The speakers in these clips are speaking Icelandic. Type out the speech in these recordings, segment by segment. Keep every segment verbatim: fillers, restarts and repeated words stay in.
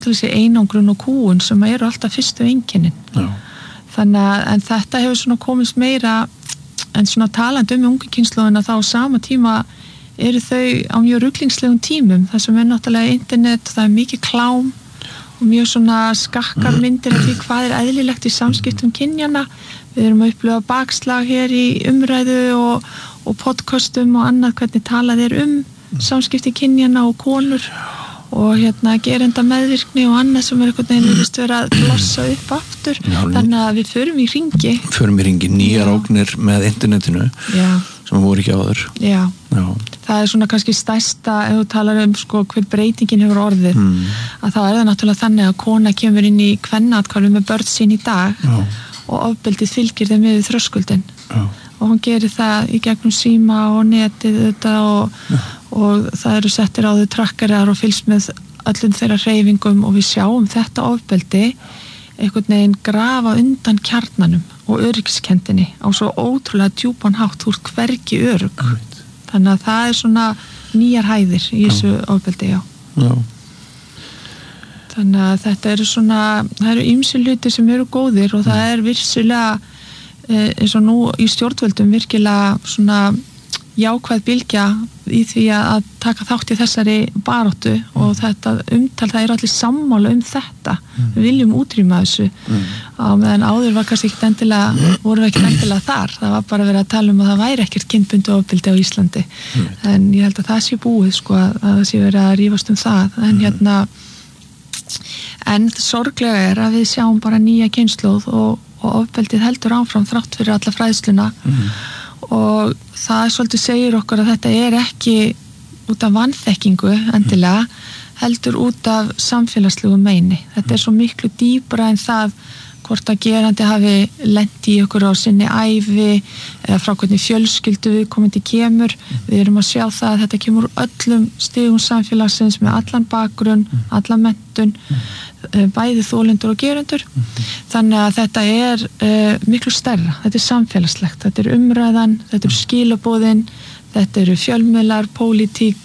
þessi einangrun og kúgun sem eru alltaf fyrstu einkennin. Já. Þannig að en þetta hefur svona komist meira en svona talandi um ungu kynslóðina þá á sama tíma eru þau á mjög ruglingslegum tímum þar sem er náttúrulega internet, það er mikið klám og mjög svona skakkar myndir af því hvað er eðlilegt í samskiptum kynjanna. Við erum að upplifa bakslag hér í umræðu og, og podcastum og annað hvernig talað er um samskipti kynjanna og konur og hérna gerenda meðvirkni og annað sem er einhvern veginn virðist vera að blossa upp aftur. Já, þannig að við förum í hringi. Förum í hringi, nýjar ógnir með internetinu Já. Sem voru ekki áður. Já. Já. Það er svona kannski stærsta, ef þú talar um sko hver breytingin hefur orðið, mm. að þá er það náttúrulega þannig að kona kemur inn í kvennaathvarfið með börn sín í dag Já. Og ofbeldið fylgir þeim við þröskuldin. Já. Og hún gerir það í gegnum síma og netið þetta og, og það eru settir á þau trakkarar og fylgst með öllum þeirra hreyfingum og við sjáum þetta ofbeldi einhvern veginn grafa undan kjarnanum og öryggskendinni á svo ótrúlega djúpan hátt úr hvergi örugg. Right. Þannig að það er svona nýjar hæðir í þessu ja. Ofbeldi, já. Já. Þannig að þetta eru svona, það eru ýmsir hlutir sem eru góðir og það er virkilega eins og nú í stjórnvöldum virkilega svona jákvæð bylgja í því að taka þátt í þessari baráttu mm. og þetta umtal, það eru allir sammála um þetta mm. við viljum útrýma þessu mm. á meðan áður var kannski ekki endilega mm. voru ekki endilega þar, það var bara verið að tala um að það væri ekkert kynbundið ofbeldi á Íslandi mm. en ég held að það sé búið sko að það sé verið að rífast um það en mm. hérna en sorglega er að við sjáum bara nýja kynslóð og og ofbeldið heldur áfram þrátt fyrir alla fræðsluna mm. og það svolítið segir okkur að þetta er ekki út af vanþekkingu endilega heldur út af samfélagslegu meini. Þetta er svo miklu dýpra en það hvort að gerandi hafi lent í okkur á sinni ævi eða frá hvernig fjölskyldu við komandi kemur. Við erum að sjá það að þetta kemur úr öllum stigum samfélagsins með allan bakgrunn, allan menntun bæði þolendur og gerendur þannig að þetta er uh, miklu stærra, þetta er samfélagslegt þetta er umræðan, þetta eru skilaboðin þetta eru fjölmiðlar, pólitík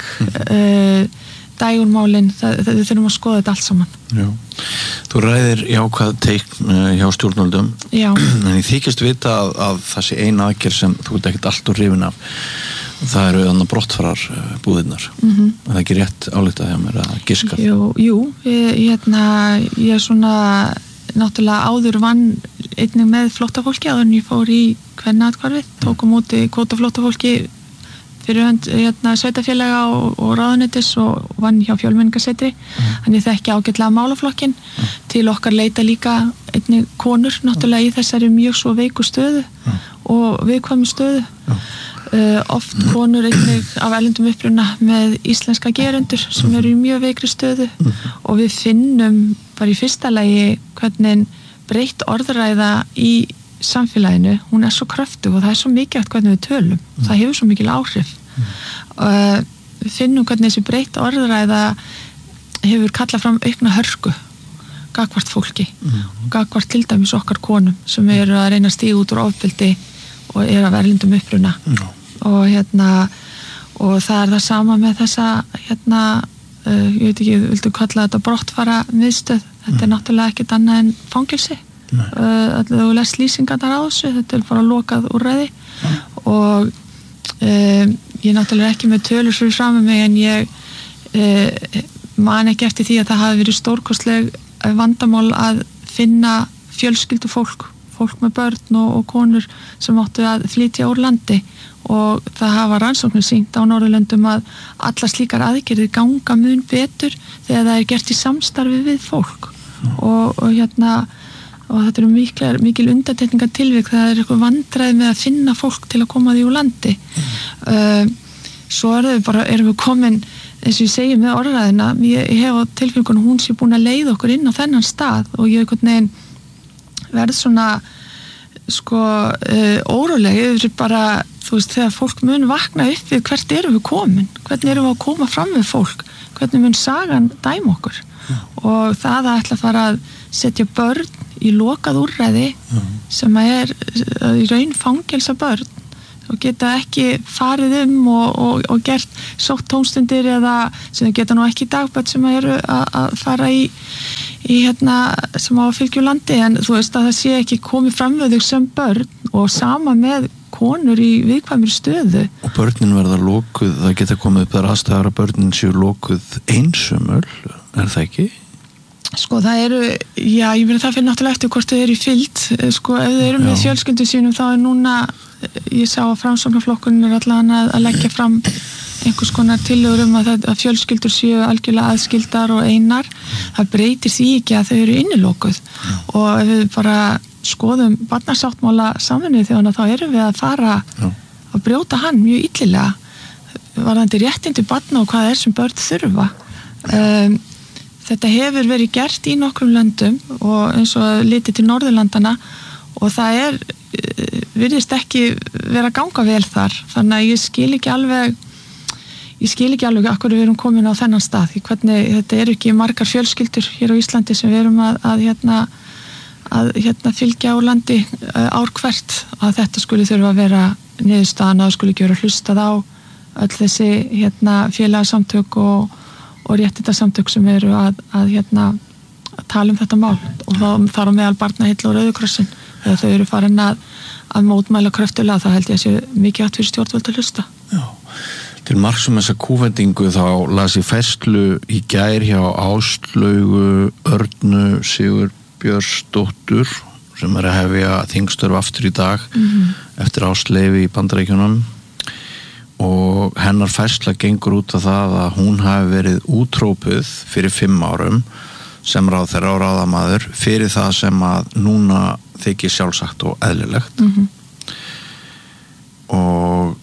uh, dægurmálin það, það, við þurfum að skoða þetta allt saman Já. Þú ræðir jákvæð teikn uh, hjá stjórnvöldum en ég þykist vita að, að það sé ein aðgerð sem þú ert ekkert allt úr hrifin af það eru þannig brottfarar búðirnar mm-hmm. er það ekki rétt álítið hjá mér að giska? Jú, jú ég, hérna, ég er svona náttúrulega áður vann einnig með flóttafólki áður en ég fór í kvennaathvarfið, tók á móti kvótaflóttafólki fyrir hönd hérna, sveitafélaga og, og ráðuneytis og vann hjá fjölmenningarsetri mm. þannig ég þekki ágætlega málaflokkin mm. til okkar leita líka einnig konur náttúrulega í þessari mjög svo veiku stöðu mm. og viðkvæmu stöðu mm. Uh, oft konur einnig af erlendum uppruna með íslenska gerendur sem eru í mjög veikri stöðu mm-hmm. og við finnum bara í fyrsta lagi hvernig breytt orðræða í samfélaginu, hún er svo kröftug og það er svo mikilvægt hvernig við tölum mm. það hefur svo mikil áhrif mm. uh, við finnum hvernig þessi breytt orðræða hefur kallað fram aukna hörku gagvart fólki mm. og gagvart til dæmis okkar konum sem eru að reyna að stíga út úr ofbeldi og er af erlendum uppruna mm. og hérna og það er það sama með þessa hérna, uh, ég veit ekki, viltu kalla þetta brottfara miðstöð, þetta mm. er náttúrulega ekkert annað en fangelsi mm. uh, þú lest lýsingarnar á þessu, þetta er bara lokað úrræði mm. og uh, ég er náttúrulega ekki með tölur fyrir fram með mig en ég uh, man ekki eftir því að það hafi verið stórkostleg vandamál að finna fjölskyldu fólk fólk með börn og, og konur sem áttu að flytja úr landi og það hafa rannsóknir sýnt á Norðurlöndum að allar slíkar aðgerðir ganga mun betur þegar það er gert í samstarfi við fólk mm. og, og hérna og þetta eru mikil, mikil undantekningar tilvik það er eitthvað vandræði með að finna fólk til að koma því úr landi mm. uh, svo er við bara, erum við komin eins og ég segi með orðræðina ég, ég hef á tilfengunum hún sé búin að leiða okkur inn á þennan stað og ég hef neginn verð svona sko uh, óróleg yfir bara, þú veist, þegar fólk mun vakna upp við hvert erum við komin hvernig erum við að koma fram við fólk hvernig mun sagan dæma okkur ja. Og það að ætla að fara að setja börn í lokað úrræði ja. Sem er uh, í raun fangelsa börn og geta ekki farið um og, og, og gert sótt tómstundir eða sem geta nú ekki dagbætt sem eru að fara í, í hérna sem á að fylgja landi en þú veist að það sé ekki komið fram við þau sem börn og sama með konur í viðkvæmri stöðu. Og börnin verða lokuð, það geta komið upp þar aðstæðar að börnin séu lokuð einsömmul, er það ekki? Sko það eru, já ég meina það fyrir náttúrulega eftir hvort þau eru í fylgd, sko ef þau eru með fjölskyldu sínum þá er núna, ég sá að Framsóknarflokkurinn er allan að, að leggja fram einhvers konar tillögur um að, að fjölskyldur séu algjörlega aðskildar og einar, það breytir því ekki að þau eru innilokuð og ef við bara skoðum barnasáttmála Sameinuðu þjóðanna þá erum við að fara Já. Að brjóta hann mjög illilega varðandi réttindi barna og hvað er sem börn þurfa. Um, þetta hefur verið gert í nokkrum löndum og eins og litið til Norðurlandana og það er virðist ekki vera að ganga vel þar þannig að ég skil ekki alveg ég skil ekki alveg akkur við erum komin á þennan stað hvernig þetta eru ekki margar fjölskyldur hér á Íslandi sem við erum að, að hérna að hérna fylgja á landi ár hvert að þetta skuli þurfa að vera niðurstaðan að skuli ekki vera hlustað á öll þessi hérna félagsamtök og, og réttindasamtök sem eru að, að hérna að tala um þetta mál og þá þar á meðal Barnaheill og Rauði krossin þegar þau eru farin að, að mótmæla kröftulega þá held ég að sé mikið átt fyrir stjórnvöld að hlusta. Já, til marks um þessa kúvendingu þá las ég færslu í gær hjá Áslaugu Örnu Sigur Björnsdóttur sem er að hefja þingstörf aftur í dag mm-hmm. eftir ásleyfi í Bandaríkjunum og hennar færsla gengur út af það að hún hafi verið útrópuð fyrir fimm árum sem ráðherra og ráðamaður fyrir það sem að núna þykir sjálfsagt og eðlilegt mm-hmm. og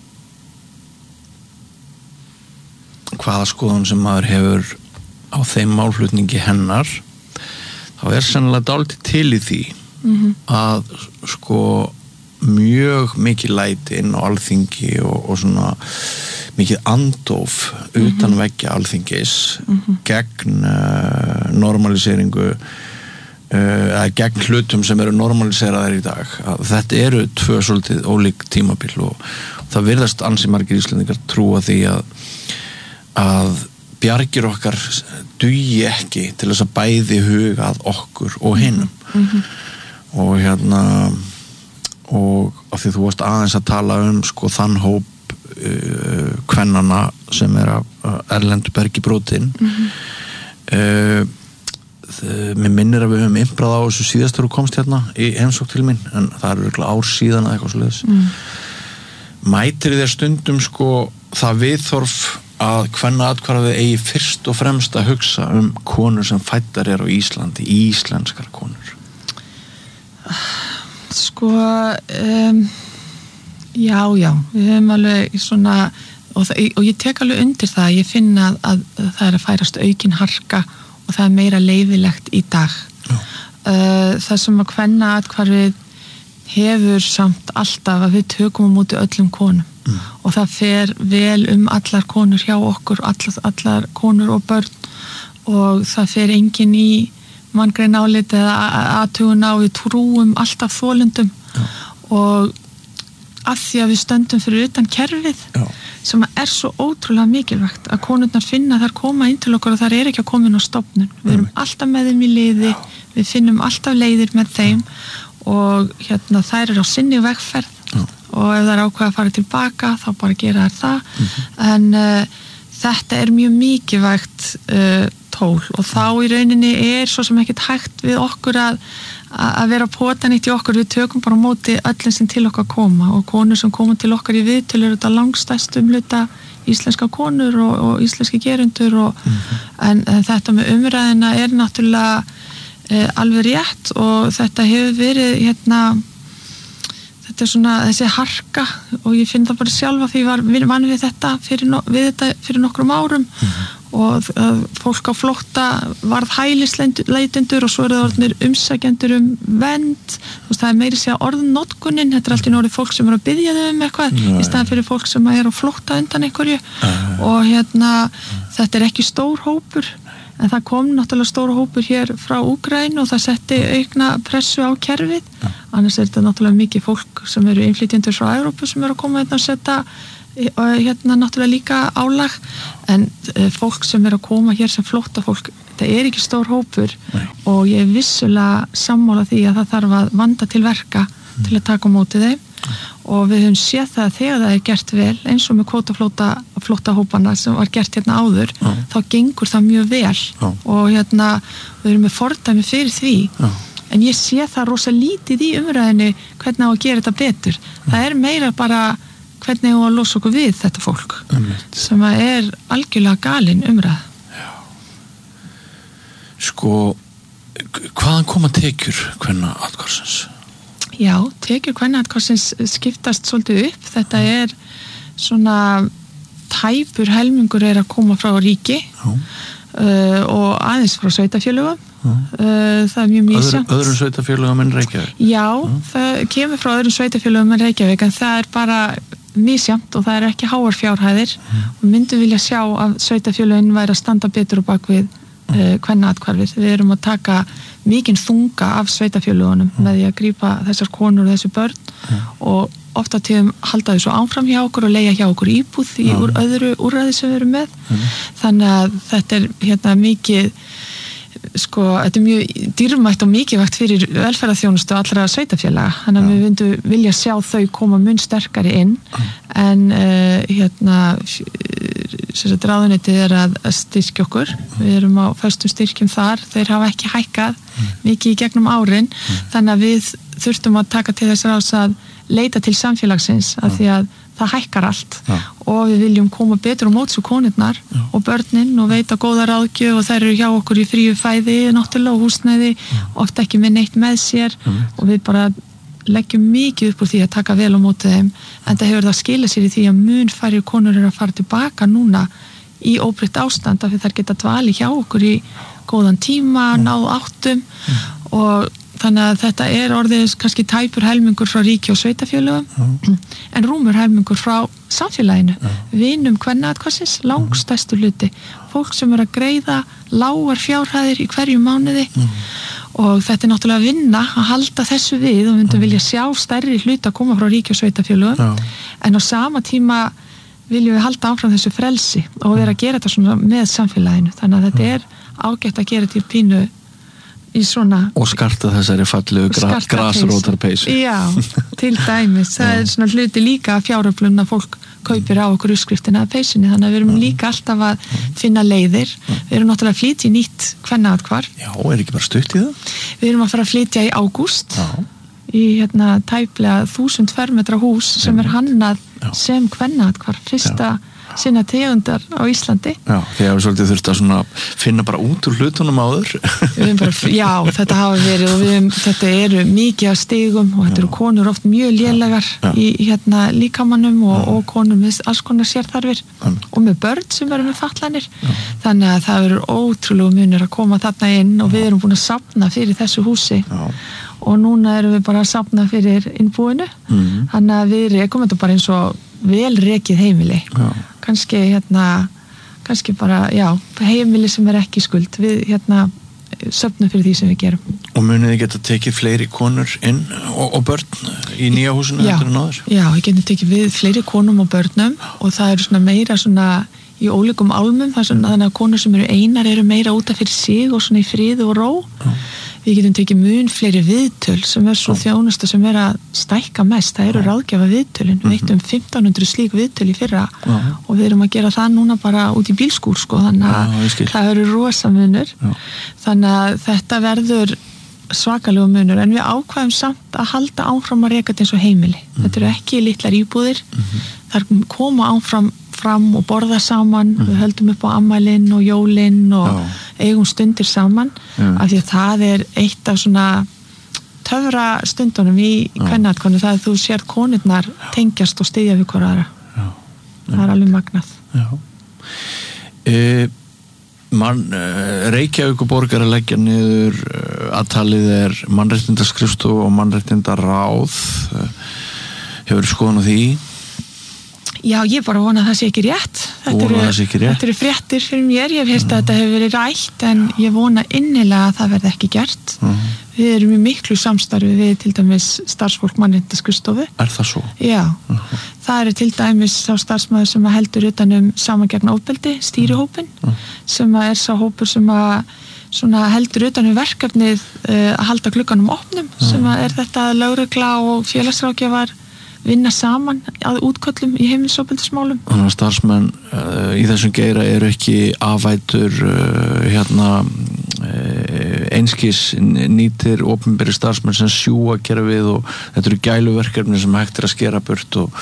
hvaða skoðun sem maður hefur á þeim málflutningi hennar þá er sennilega dálítið til í því mm-hmm. að sko mjög mikið læti inn á alþingi og, og svona mikið andóf mm-hmm. utan veggja alþingis mm-hmm. gegn uh, normaliseringu uh, eða gegn hlutum sem eru normaliseraðir í dag að þetta eru tvö svolítið ólík tímabil og, og það virðast ansi margir Íslendingar trúa því að að bjargir okkar dugi ekki til þess að bæði huga að okkur og hinum mm-hmm. og hérna og af því þú varst aðeins að tala um sko þann hóp uh, kvennana sem er að erlendu bergi brotin mm-hmm. uh, mér minnir að við höfum imprað á þessu síðast þegar þú komst hérna í heimsókn til mín en það er virkilega ár síðan eða eitthvað svoleiðis mm. mætir þér stundum sko það viðþorf að kvennaatkvæðið eigi fyrst og fremst að hugsa um konur sem fæddar eru á Íslandi, íslenskar konur? Sko, um, já, já, við höfum alveg svona, og, það, og ég tek alveg undir það, ég finna að, að, að það er að færast aukin harka og það er meira leyfilegt í dag. Uh, það sem að kvennaatkvæðið hefur samt alltaf að við tökum á móti öllum konum. Mm. Og það fer vel um allar konur hjá okkur, allar, allar konur og börn og það fer enginn í manngrein álit eða aðtugun á við trúum alltaf þolendum Já. Og af því að við stöndum fyrir utan kerfið Já. Sem er svo ótrúlega mikilvægt að konurnar finna þær koma inn til okkur og þær er ekki að koma inn á stofnun við erum alltaf með þeim í liði Já. Við finnum alltaf leiðir með þeim Já. Og hérna þær eru á sinni vegferð Já. Og ef það er ákveð að fara tilbaka þá bara gera þær það mm-hmm. en uh, þetta er mjög mikilvægt uh, tól og þá í rauninni er svo sem ekkert hægt við okkur að, að vera potanýtt í okkur við tökum bara á móti öllum sem til okkar koma og konur sem koma til okkar í viðtöl eru þetta langstæstum hluta íslenska konur og, og íslenski gerundur og, mm-hmm. en, en þetta með umræðina er náttúrulega uh, alveg rétt og þetta hefur verið hérna þetta er svona þessi harka og ég finn það bara sjálfa því var vann við þetta fyrir, no, við þetta fyrir nokkrum árum mm-hmm. og uh, fólk á flótta varð hælisleitendur og svo eru það orðnir umsækjendur um vernd þú veist það er meiri segja orðnotkunin þetta er alltaf orðið fólk sem er að biðja þau um eitthvað Nei. Í staðan fyrir fólk sem er á flótta undan einhverju Nei. Og hérna þetta er ekki stór hópur en það kom náttúrulega stór hópur hér frá Úkraínu og það setti aukna pressu á kerfið annars er þetta náttúrulega mikið fólk sem eru innflytjendur frá Evrópu sem eru að koma hérna og setja hérna náttúrulega líka álag en fólk sem eru að koma hér sem flóttafólk, þetta er ekki stór hópur Nei. Og ég er vissulega sammála því að það þarf að vanda til verka mm. til að taka á móti þeim mm. og við höfum séð það að þegar það er gert vel eins og með kvótaflótta flóttahópana sem var gert hérna áður mm. þá gengur það mjög vel mm. og hérna við erum með fordæmi fyrir því mm. en ég sé það rosa lítið í umræðinu hvernig á að gera þetta betur mm. það er meira bara hvernig á að losa okkur við þetta fólk mm. sem að er algjörlega galin umræð Sko hvaðan koma tekjur kvennaathvarfsins? Já, tekjur kvennaathvarfsins skiptast svolítið upp. Þetta er svona tæpur helmingur er að koma frá ríki uh, og aðeins frá sveitarfélögum. Uh, það er mjög misjafnt. Öðru, öðrum sveitarfélögum en Reykjavík? Já, uh. það kemur frá öðrum sveitarfélögum en Reykjavík en það er bara misjafnt og það er ekki háar fjárhæðir uh. og myndum vilja sjá að sveitarfélögin væri að standa betur á bakvið uh, kvennaathvarfið. Við erum að taka mikinn þunga af sveitafjölugunum mm. með því að grípa þessar konur og þessu börn mm. og ofta tíðum halda þau svo áfram hjá okkur og leigja hjá okkur íbúð í mm. úr öðru úrræði sem við erum með mm. þannig að þetta er hérna mikið sko, þetta er mjög dýrmætt og mikilvægt fyrir velferðarþjónustu allra sveitafélaga þannig að mm. við vindum vilja sjá þau koma mun sterkari inn mm. en uh, hérna sérstaklega ráðuneytið er að styrkja okkur við erum á föstum styrkjum þar þeir hafa ekki hækkað mm. mikið í gegnum árin mm. þannig að við þurftum að taka til þess ráðs að leita til samfélagsins af mm. því að það hækkar allt ja. Og við viljum koma betur á móts og konurnar ja. Og börnin og veita góða ráðgjöf og þær eru hjá okkur í fríu fæði náttúrulega og húsnæði ja. Oft ekki með neitt með sér ja. Og við bara leggjum mikið upp úr því að taka vel á móti þeim en það hefur það skilað sér í því að mun færri konur eru að fara tilbaka núna í óbreytt ástand af því þær geta dvali hjá okkur í góðan tíma, mm. náð áttum mm. og þannig að þetta er orðið kannski tæpur helmingur frá ríki og sveitafjölugum mm. en rúmur helmingur frá samfélaginu mm. vinum kvennaathvarfsins langstærstu hluti fólk sem er að greiða lágar fjárhæðir í hverju mánuði mm. og þetta er náttúrulega að vinna að halda þessu við og við myndum mm. vilja sjá stærri hluti að koma frá ríki og sveitafjölugum mm. en á sama tíma viljum við halda áfram þessu frelsi og vera að gera þetta svona með samfélaginu þannig að þetta er ágætt að gera til pínu í svona og skarta þessari fallegu gra grasrótarpeysu já, til dæmis það er svona hluti líka fjáröflun að fólk kaupir á okkur uppskriftina að peysunni þannig að við erum líka alltaf að finna leiðir við erum náttúrulega að flytja í nýtt kvennaathvarf já, er ekki bara stutt í það? Við erum að fara að flytja í ágúst í hérna tæplega þúsund fermetra hús sem er hannað já. Sem kvennaathvarf fyrsta já. Sinna tegundar á Íslandi Já, því að við svolítið þurft að svona finna bara út úr hlutunum áður bara, Já, þetta hafa verið og við, þetta eru mikið af stigum og þetta já. Eru konur oft mjög lélegar já. Í hérna líkamannum og, og konur með alls konar sérþarfir já. Og með börn sem eru með fatlanir já. Þannig að það eru ótrúlega munir að koma þarna inn og við erum búin að safna fyrir þessu húsi já. Og núna erum við bara að safna fyrir innbúinu mm. Þannig að við rekum þetta bara eins og vel rekið heimili já. Kannski hérna kannski bara, já, heimili sem er ekki skuld við hérna söfnum fyrir því sem við gerum Og munið þið geta tekið fleiri konur inn og, og börn í nýja húsinu já, já, við getum tekið við fleiri konum og börnum og það eru svona meira svona í ólíkum álmum, það er svona þannig að konur sem eru einar eru meira útaf fyrir sig og svona í friði og ró já. Við getum tekið mun fleiri viðtöl sem er svo þjónusta sem er að stækka mest. Það eru ráðgjafa viðtölin. Við veittum fimmtán hundruð slík viðtöl í fyrra Já. Og við erum að gera það núna bara út í bílskúr sko. Þannig að Já, það eru rosa munur. Já. Þannig að þetta verður svakalegu munur. En við ákvæðum samt að halda áfram að reka þetta eins og heimili. Mm. Þetta eru ekki litlar íbúðir. Mm-hmm. Það koma áfram fram og borða saman, mm. við höldum upp á ammælin og jólin og Já. Eigum stundir saman Já. Af því að það er eitt af svona töfra stundunum í kvennaathvarfi það að þú sér konurnar tengjast og styðja við hver aðra það er alveg magnað Já. E, man, Reykjavíkurborg er að leggja niður aðtalið er mannréttindaskrifstofu og mannréttindaráð hefur skoðun á því? Já, ég bara vona að það sé ekki rétt. Þetta eru, ekki rétt. Þetta eru fréttir fyrir mér, ég veist mm. að þetta hefur verið rætt en ég vona innilega að það verði ekki gert. Mm. Við erum í miklu samstarfi við til dæmis starfsfólk mannréttindaskrifstofu. Er það svo? Já, mm. það eru til dæmis sá starfsmaður sem heldur utan um saman gegn ofbeldi, stýrihópin, mm. sem er sá hópur sem að svona heldur utan um verkefnið uh, að halda glugganum opnum, mm. sem að er þetta lögregla og félagsráðgjafar vinna saman að útköllum í heimilisofbeldismálum. Þannig að starfsmenn uh, í þessum geira eru ekki afætur uh, hérna uh, einskis nýtir opinberi starfsmenn sem sjúga gera við og þetta eru gæluverkefni sem hægt er að skera burt og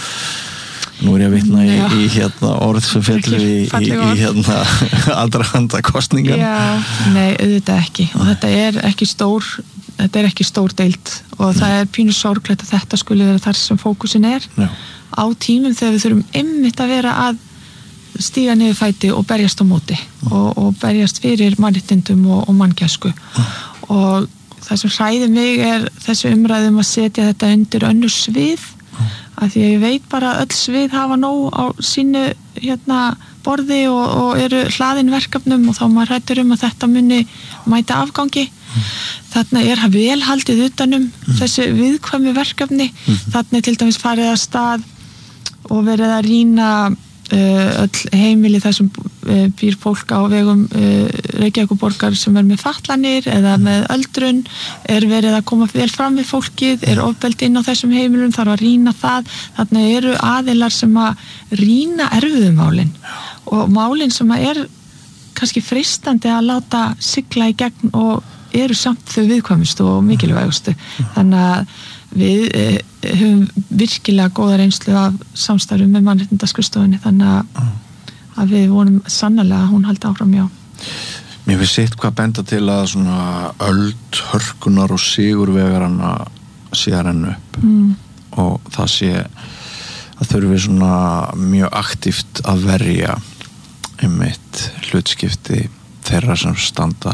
nú er ég að vitna í, í hérna orð sem fellur í, í, í hérna aðdraganda kosningar. Já, nei, auðvitað ekki og þetta er ekki stór þetta er ekki stór deild og það er pínu sorglegt að þetta skulle vera þar sem fókusin er. Já. Á tímum þegar við þurfum einmitt að vera að stíga niður fæti og berjast á móti og, og berjast fyrir mannréttindum og, og manngæsku og það sem hræðir mig er þessi umræðum að setja þetta undir önnur svið af því að ég veit bara að öll svið hafa nóg á sínu hérna borði og, og eru hlaðin verkefnum og þá maður hrættur um að þetta muni mæta afgangi. Mm. Þarna er vel haldið utanum mm. þessi viðkvæmu verkefni. Mm. Þarna er til dæmis farið að stað og verið að rýna uh, öll heimili þar sem uh, býr fólk á vegum uh, Reykjavíkurborgar sem er með fatlanir eða með öldrun, er verið að koma vel fram við fólkið, er ofbeldi inn á þessum heimilum, þarf að rýna það. Þarna eru aðilar sem að rýna erfiðumálin og málin sem að er kannski freistandi að láta sigla í gegn og eru samt þau viðkvæmustu og mikilvægustu. Þannig að við eh, höfum virkilega góða reynslu af samstarfum með mannréttindaskrifstofunni þannig að, að við vonum sannarlega að hún haldi áfram já. Mér finnst sitt hvað benda til að svona öld, hörkunar og sigurvegaranna sé að renna upp mm. og það sé að þurfi svona mjög aktíft að verja einmitt hlutskipti þeirra sem standa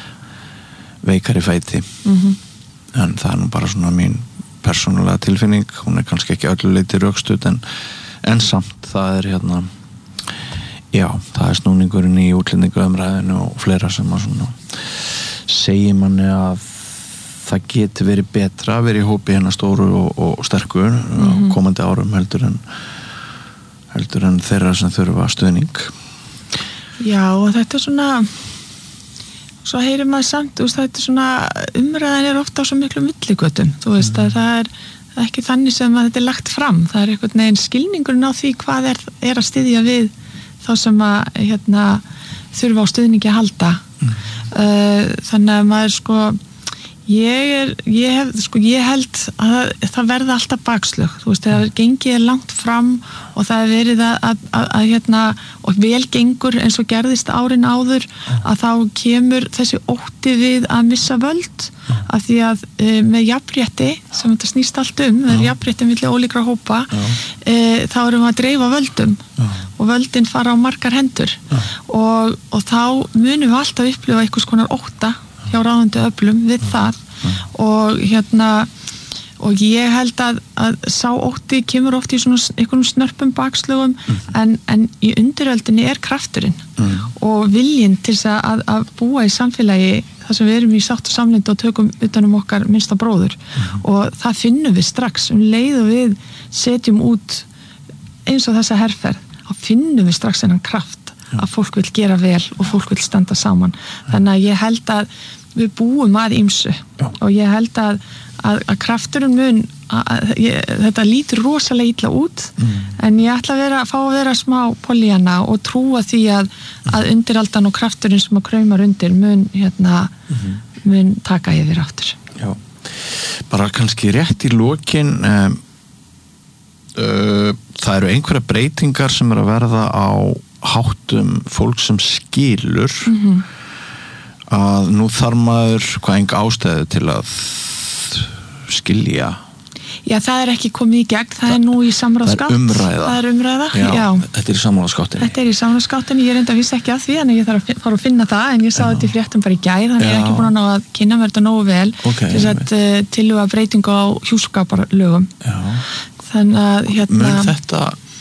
veikari fæti mm-hmm. en það er nú bara svona mín persónulega tilfinning, hún er kannski ekki öllu leyti rökstudd en, en samt það er hérna já, það er snúningurinn í útlendingaumræðinu og fleira sem að svona segir manni að það geti verið betra að vera í hópi hennar stóru og, og sterkur mm-hmm. komandi árum heldur en heldur en þeirra sem þurfa stuðning. Já, og þetta er svona svo heyrir maður samt, þú veist, þetta er svona umræðan er ofta á svo miklu milligötum, þú veist, mm. að það er ekki þannig sem að þetta er lagt fram, það er einhvern veginn skilningurinn á því hvað er, er að styðja við þá sem að hérna, þurfa á stuðningi að halda mm. uh, þannig að maður sko ég er, ég hef, sko ég held að það verða alltaf bakslög, þú veist, þegar gengið er langt fram og það er verið að, að, að, að hérna, og vel gengur eins og gerðist árin áður að þá kemur þessi ótti við að missa völd af því að e, með jafnrétti sem þetta snýst allt um, það er jafnrétti milli ólíkra hópa, e, þá erum við að dreifa völdum Já. Og völdin fara á margar hendur og, og þá munum við alltaf upplifa einhvers konar ótta hjá ráðandi öflum við það og hérna og ég held að, að sá ótti kemur oft í svona einhverjum snörpum bakslögum mm. en, en í undiröldinni er krafturinn mm. og viljinn til þess að, að búa í samfélagi þar sem við erum í sátt og samlyndi og tökum utanum okkar minnsta bróður mm. og það finnum við strax um leið og við setjum út eins og þessa herferð þá finnum við strax þennan kraft mm. að fólk vil gera vel og fólk vil standa saman mm. þannig að ég held að við búum að ýmsu og ég held að, að, að krafturinn mun að, að, ég, þetta lítur rosalega illa út mm. en ég ætla að vera, fá að vera smá Pollyanna og trúa því að, að undiraldan og krafturinn sem að kraumar undir mun, hérna, mm-hmm. mun taka yfir aftur. Já, bara kannski rétt í lokin um, uh, það eru einhverja breytingar sem eru að verða á háttum fólk sem skilur mm-hmm. að nú þarf maður hvað enga ástæðu til að skilja. Já, það er ekki komið í gegn, það, það er nú í samráðsgátt. Það er umræða. Það er umræða, já. já. Þetta er í samráðsgáttinni. Þetta er í samráðsgáttinni, ég reynda að vissi ekki að því, en ég þarf að fara að finna það, en ég sá þetta í fréttum bara í gær, þannig já. Ég er ekki búin að ná að kynna mér þetta nógu vel okay, til þess að uh, tilhuga breytingu á hjúskaparlögum. Já. Þannig að hérna... Mun þetta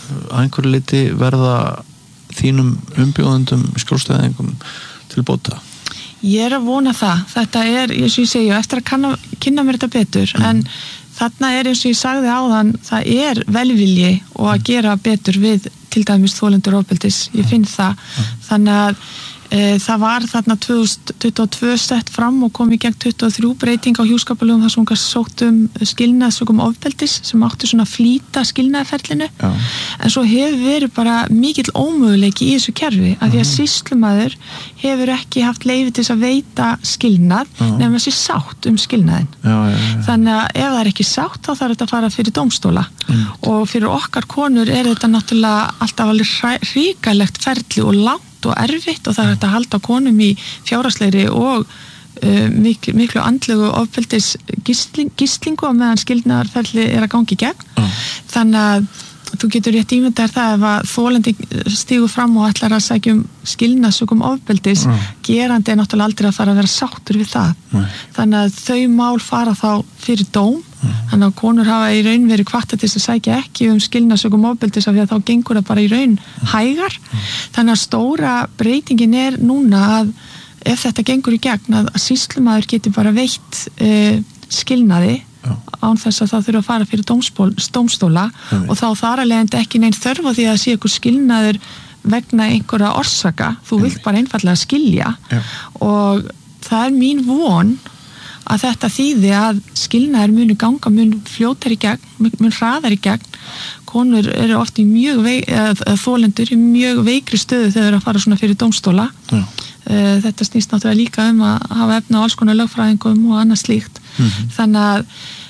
að einhverju liti verða þínum umbjóðendum skjólstæðingum til bóta? Ég er að vona það. Þetta er, eins og ég segi, eftir að kanna, kynna mér þetta betur, mm. en þarna er eins og ég sagði áðan, það er velvilji og að gera betur við til dæmis þolendur ofbeldis. Ég finn það. Mm. Þannig að e, það var þarna tvö þúsund tuttugu og tvö sett fram og kom í gegn tuttugu og þrjú breyting á hjúskaparlögum þar sem hún sótt um skilnað sökum ofbeldis sem áttu svona að flýta skilnaðarferlinu. Já. En svo hefur verið bara mikill ómöguleiki í þessu kerfi af því að sýslumaður hefur ekki haft leyfi til að veita skilnað nema þessi sátt um skilnaðin. Já, já, já. Þannig að ef það er ekki sátt þá þarf þetta að fara fyrir dómstóla mm. og fyrir okkar konur er þetta náttúrulega alltaf alveg hrikalegt ferli og langt og erfitt og það er hægt að halda konum í fjárhagslegri og uh, miklu, miklu andlegu ofbeldis gísling, gíslingu á meðan skilnaðarferli er að gangi í gegn. Mm. Þannig að þú getur rétt ímyndar það ef að þolandi stígur fram og ætlar að sækja um skilnað sökum ofbeldis, mm. gerandi er náttúrulega aldrei að fara að vera sáttur við það. Mm. Þannig að þau mál fara þá fyrir dóm, mm. þannig að konur hafa í raun verið hvattar til að sækja ekki um skilnað sökum ofbeldis af því að þá gengur það bara í raun hægar. Mm. Þannig að stóra breytingin er núna að ef þetta gengur í gegn að, að sýslumaður geti bara veitt uh, skilnaði Já. Án þess að það þurfa að fara fyrir dómsból, dómstóla Jum. Og þá þar að leiðandi ekki neinn þörf á því að sé ykkur skilnaður vegna einhverja orsaka, þú Jum. Vilt bara einfallega skilja Já. Og það er mín von að þetta þýði að skilnaður muni ganga mun fljótar í gegn, mun hraðar í gegn, konur eru oft í mjög veik, eða þolendur í mjög veikri stöðu þegar þeir eru að fara svona fyrir dómstóla Já. Þetta snýst náttúrulega líka um að hafa efna á alls konar lögfræðingum og annað slíkt mm-hmm. þannig að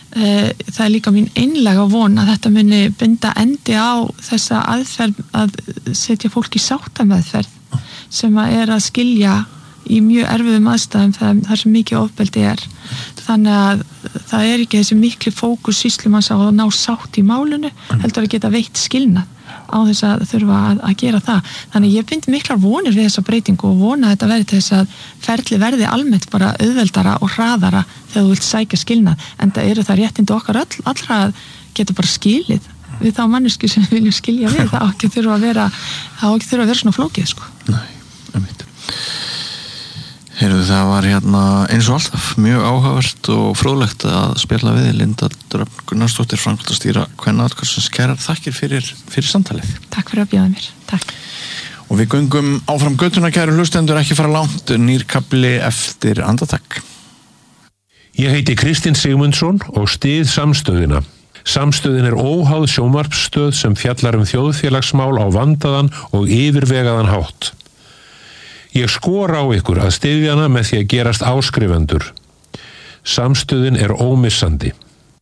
e, það er líka mín einlega von að þetta muni binda endi á þessa aðferð að setja fólk í sáttameðferð mm. sem að er að skilja í mjög erfiðum aðstæðum þar, þar sem mikið ofbeldi er þannig að það er ekki þessi miklu fókus sýslumanns á að ná sátt í málunu mm. heldur að geta veitt skilnað á þess að þurfa að, að gera það. Þannig ég bindi miklar vonir við þessa breytingu og vona að þetta verði til þess að ferli verði almennt bara auðveldara og hraðara þegar þú vilt sækja skilnað. En það eru það réttindi okkar all, allra að geta bara skilið við þá mannesku sem við viljum skilja við. Það á ekki þurfa að vera, það á ekki þurfa að vera svona flókið, sko. Nei, einmitt. Heyrðu, það var hérna eins og alltaf mjög áhugavert og fróðlegt að spjalla við Linda Dröfn Gunnarsdóttir, framkvæmdastýra Kvennaathvarfsins. Kærar þakkir fyrir, fyrir samtalið. Takk fyrir að bjóða mér. Takk. Og við göngum áfram göttuna, kæru hlustendur, ekki fara langt, nýr kafli eftir andartak. Ég heiti Kristinn Sigmundsson og styð Samstöðina. Samstöðin er óháð sjónvarpsstöð sem fjallar um þjóðfélagsmál á vandaðan og yfirvegaðan hátt. Ég skora á ykkur að styðja hana með því að gerast áskrifendur. Samstöðin er ómissandi.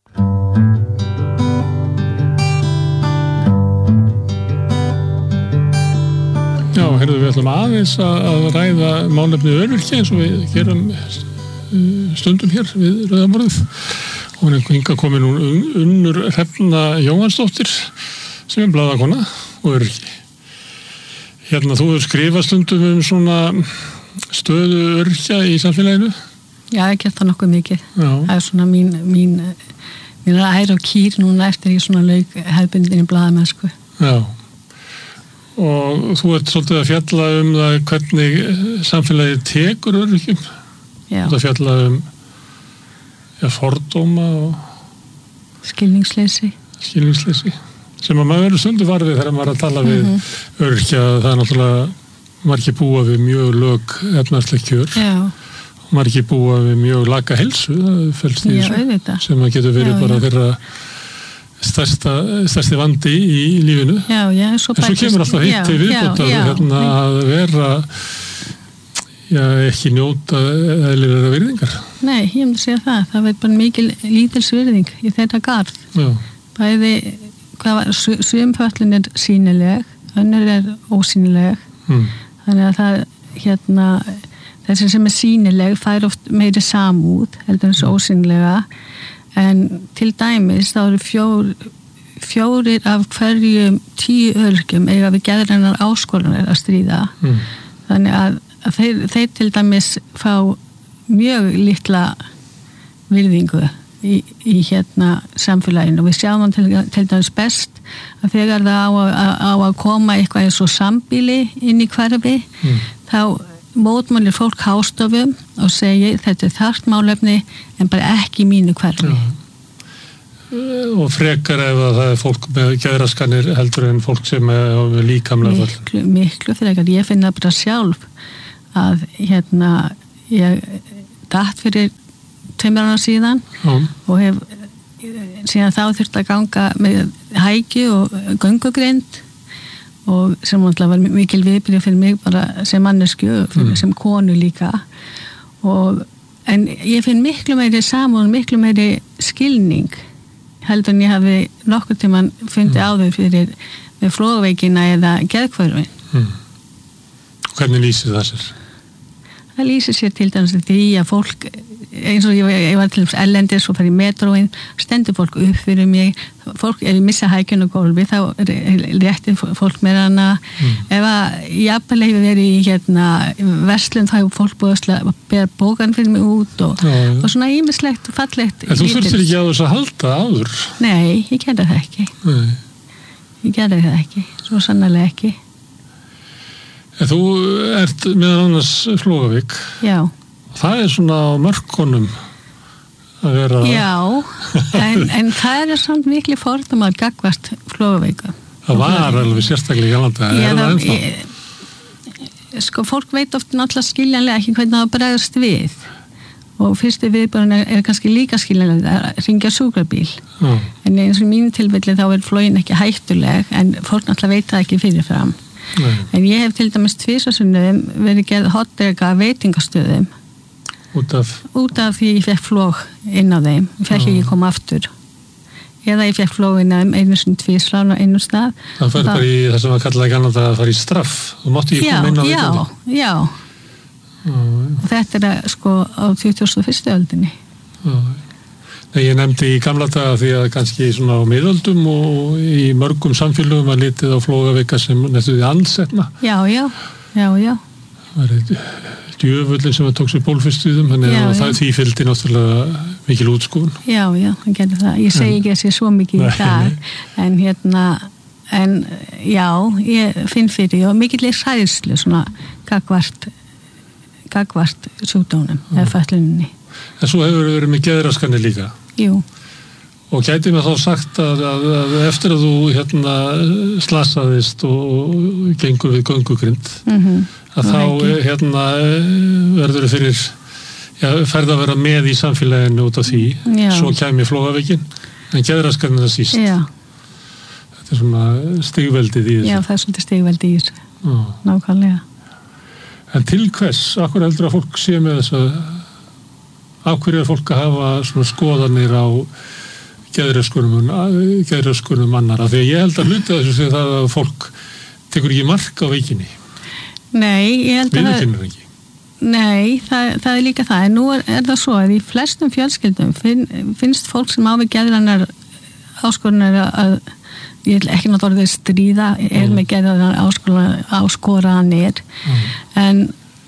Já, heyrðu, við ætlum aðeins að ræða málefni öryrkja eins og við gerum stundum hér við Rauðamorðið. Hún er hingað komin hún Unnur Hrefna Jóhannsdóttir sem er blaðakona og öryrki. Hérna, þú hefur skrifað stundum um svona stöðu öryrkja í samfélaginu? Já, ég gert það nokkuð mikið. Já. Það er svona mín, mín, mín ær og kýr núna eftir ég svona lauk hefðbundin í blaðamennsku. Já. Og þú ert svolítið að fjalla um það hvernig samfélagið tekur öryrkjum. Já. Þú ert að fjalla um ja, fordóma og skilningsleysi. Skilningsleysi. Sem að maður verður stundu varfið þegar maður er að tala við mm-hmm. öryrkja. Það er náttúrulega margir búa við mjög lög efnarsleg kjör. Já. Margir búa við mjög laga heilsu, það felst í þessu, sem að getur verið já, bara já. Þeirra stærsta, stærsti vandi í lífinu. Já, já, svo en svo kemur alltaf hitt til viðbótar hérna, að vera já, ekki njóta eðlilega virðingar. Nei, ég myndi segja það. Það veit bara mikil lítils virðing í þetta garð. Já. Bæði sumföllin er sýnileg, önnur er ósýnileg mm. þannig að það hérna, þessi sem er sýnileg fær oft meiri samúð heldur en svo ósýnilega en til dæmis þá eru fjór, fjórir af hverjum tíu öryrkjum eiga við geðrænar áskoranir að stríða mm. þannig að, að þeir, þeir til dæmis fá mjög litla virðingu í, í hérna samfélaginu og við sjáum til, til dæmis best að þegar það á að, á að koma eitthvað eins og sambýli inn í hverfi mm. þá mótmælir fólk hástofum og segir þetta er þarft málefni en bara ekki í mínu hverfi. Já. Og frekar ef að það er fólk með geðraskanir heldur en fólk sem er líkamlega föll. Miklu, miklu frekar. Ég finna bara sjálf að hérna ég datt fyrir tveimur ára síðan Já. Og hef síðan þá þurft að ganga með hækju og göngugrind og sem var mikil viðbyrði fyrir mig bara sem mannesku mm. sem konu líka og en ég finn miklu meiri samúð miklu meiri skilning heldur en ég hafi nokkur tímann fundið mm. áður fyrir með flogveikina eða geðhverfin. Mm. Hvernig lýsir það sér? Það lýsir sér til dæmis því að fólk eins og ég, ég var til ellendis og fyrir metróin, stendur fólk upp fyrir mig, fólk ef ég missa hækjun og gólfi þá réttir fólk með hana mm. ef að jafnvel hefur verið í hérna verslun þá hefur fólk búið að bera bókan fyrir mig út og, ja, ja. Og svona ýmislegt fallegt. En þú þurftir ekki að þess að halda áður? Nei, ég gerði það ekki Nei. Ég gerði það ekki, svo sannarlega ekki. En þú ert meðan annars Flógavík Já. Það er svona á mörkunum að vera... Já, en, en það er samt miklu fordum að gagvart Flógavíku. Það var alveg sérstaklega galanda. Já, það, það ég, sko, fólk veit oft náttúrulega skiljanlega ekki hvernig það bregðast við. Og fyrstu viðbörun er, er kannski líka skiljanlega að ringja sjúkrabíl. Já. En eins og í mínu tilfelli þá er flógin ekki hættuleg, en fólk náttúrulega veit það ekki fyrirfram. Nei. En ég hef til dæmis tvisvarsinnum verið gerð hotdrega veitingastöðum. Út af? Út af því ég fekk flóg inn á þeim, ég fekk ekki koma aftur. Eða ég fekk flóg inn á þeim einu sinni tvisvar og einu stað. Það fyrir bara í það sem að kallaði kannada að fara í straff. Þú mátti ekki koma inn á já, já, já. Og þetta er að, sko á tuttugustu og fyrstu öldinni. Já. Nei, ég nefndi í gamla daga því að kannski svona á miðöldum og í mörgum samfélögum að litið á Flógavíka sem næstuði ansetna. Já, já, já, já. Það er djöfullin sem að tók sér bólfyrstuðum, þannig að það því fylgdi náttúrulega mikil útskúfun. Já, já, hann gerði það. Ég segi ekki að sé svo mikið í dag, en hérna, en já, ég finn fyrir og mikill er hræðslu svona gagvart, gagvart sjúkdónum eða fötluninni. En svo hefur verið með geðraskanir líka. Jú. Og gæti mér þá sagt að, að, að eftir að þú hérna slasaðist og gengur við göngugrind, mm-hmm. að þá ekki. Hérna verður þau fyrir, já, ferð að vera með í samfélaginu út af því, já. Svo kæmi Flógavíkin, en geðraskanir það síst. Já. Þetta er svona stigveldið í þessu. Já, það er svolítið stigveldið í þessu, já. Nákvæmlega. En til hvers, akkur heldur að fólk sé með þess að, akkur er fólk að hafa svona skoðanir á geðröskunum, geðröskunum annara, því að ég held að hluta þessu sem það að fólk tekur ekki mark á veikinni. Nei, ég held að Viðurkennir ekki. Nei, það, það er líka það, en nú er, er það svo að í flestum fjölskyldum finn, finnst fólk sem á við geðrannar áskorunar að, ég vil ekki náttúrulega orðið stríða, er mm. með geðrannar áskoranir, mm. en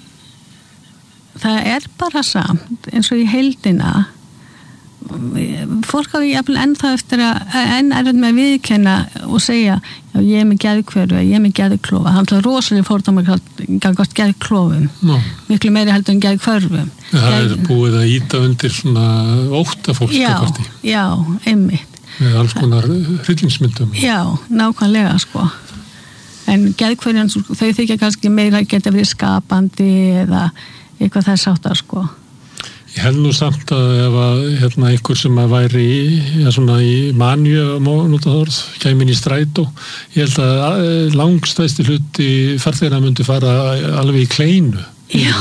það er bara samt, eins og í heildina fólk á ég ennþá eftir að enn er með að viðkenna og segja já, ég er með geðhverfu, ég er með geðklofa hann er rosalega fordómar gangast geðklofum, no. Miklu meiri heldur en geðhverfum. Það Geð... er búið að íta undir svona ótta fólk já, já, einmitt með alls konar hryllingsmyndum. Já, nákvæmlega sko en geðhverfum, þau þykja kannski meira geta verið skapandi eða eitthvað þess áttar sko. Ég held nú samt að ef að hérna einhver sem að væri í, ja, svona í manju mónútaðorð, kæmin í strætó, ég held að langstæsti hluti farþegana myndi fara alveg í kleinu. Já.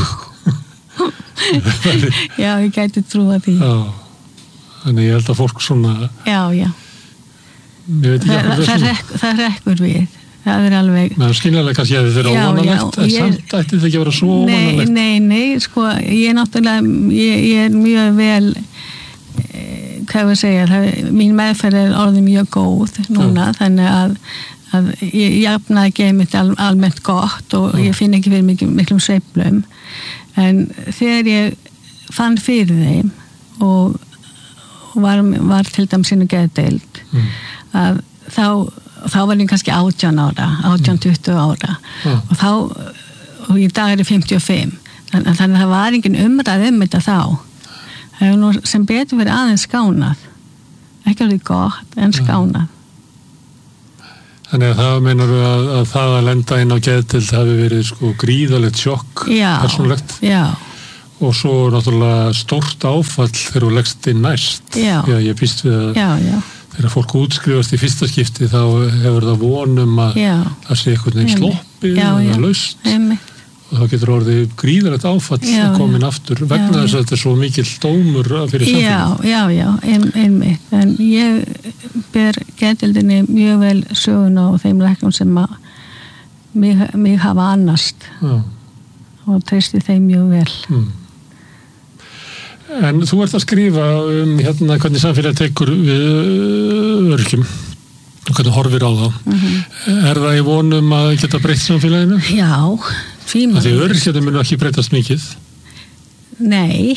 Já, ég gæti trúa því. Já, þannig ég held að fólk svona... Já, já. Ég veit ekki Þa, það, það, rekk, það rekkur við. Það er alveg... Með skynlega kannski að þið er óvanalegt, en ég... samt ætti þetta ekki að vera svo óvanalegt. Nei, nei, nei, sko, ég er náttúrulega, ég, ég er mjög vel, eh, hvað ég segja, það, mín meðferð er orðið mjög góð núna, ja. Þannig að, að ég jafnaði ekki mitt al, almennt gott og ja. Ég finn ekki fyrir mikil, miklum sveiflum, en þegar ég fann fyrir þeim og, var, var til dæmis inn á geðdeild mm. að þá, þá var ég kannski átján ára átján til tuttugu ára mm. og þá, og í dag er ég fimmtíu og fimm þannig að það var engin umræð um þetta þá það hefur nú sem betur verið aðeins skánað ekki alveg gott en skánað mm. Þannig að það meinar að, að það að lenda inn á geðdeild hafi verið sko gríðalegt sjokk persónulegt já. Og svo náttúrulega stórt áfall þegar þú leggst inn næst já. Já, ég býst við að já, já. þegar fólk útskrifast í fyrsta skipti þá hefur það vonum að það sé einhvern veginn sloppið eða laust Einmitt. Og þá getur orðið gríðalegt áfall já, að komin aftur vegna já, þess að þetta er svo mikill dómur fyrir samfélagið. Já, já, já, ein, einmitt. En ég ber geðdeildinni mjög vel söguna og þeim læknum sem að mig, mig hafa annast já. Og treysti þeim mjög vel. Mm. En þú ert að skrifa um hérna hvernig samfélagið tekur við öryrkjum og hvernig horfir á það. Mm-hmm. Er það í vonum að geta breytt samfélaginu? Já, Því öryrkjarnir munu ekki breytast mikið. Nei.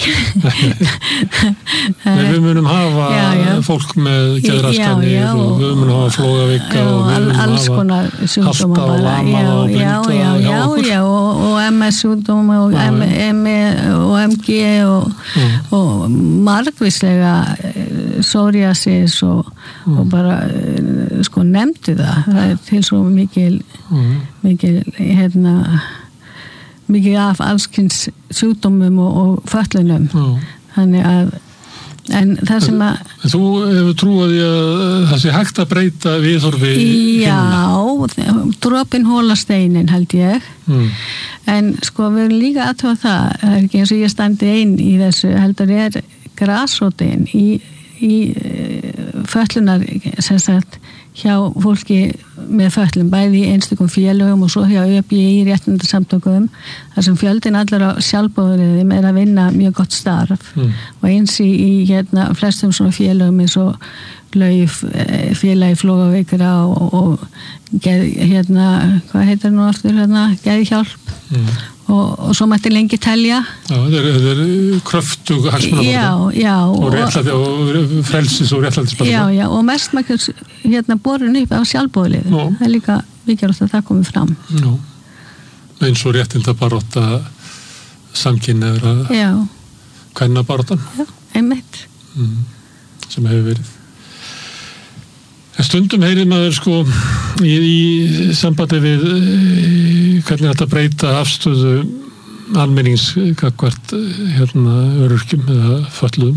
Nei, við munum hafa já, já. Fólk með geðraskanir og við munum hafa flóðavika og við munum alls hafa hasta og lama og blinda já, já, já, og, og M S sjúkdóma og, M, M, og M G og, mm. og margvíslega psoriasis og, mm. og bara sko nefndi það. Það er til svo mikil mm. mikil hérna mikið af allskins sjúkdómum og, og föllunum mm. þannig að en það sem að Þú hefur trúið að það sé hægt að breyta viðhorfi Já, dropinn hóla steinin held ég mm. en sko við erum líka aðtöfa það það er ekki eins og ég standi einn í þessu heldur er grasrótin í, í föllunar sem sagt hjá fólki með föllum, bæði í einstökum félögum og svo hjá Ö B í réttindasamtökum þar sem fjöldin allar á sjálfboðaliðum er að vinna mjög gott starf mm. og eins í, í hérna, flestum svona félögum eins og Lauf, félagi Flógaveikra og, og geð, hérna, hvað heitir nú aftur hérna, Geðhjálp mm. og, og svo mætti lengi telja Já, þetta er, er kröftug hagsmunabaráttu Já, já og, réttlæti, og frelsis og réttlætisbaráttu Já, já, og mest maður hérna borun upp á sjálfboðaliðum það er líka mikilvægt að það komi fram Já, eins og réttindabarátta samkynhneigðra kvennabaráttan Já, einmitt mm, sem hefur verið En stundum heyrir maður sko í, í sambandi við hvernig þetta breyta afstöðu almennings gagnvart hérna öryrkjum eða fötluðum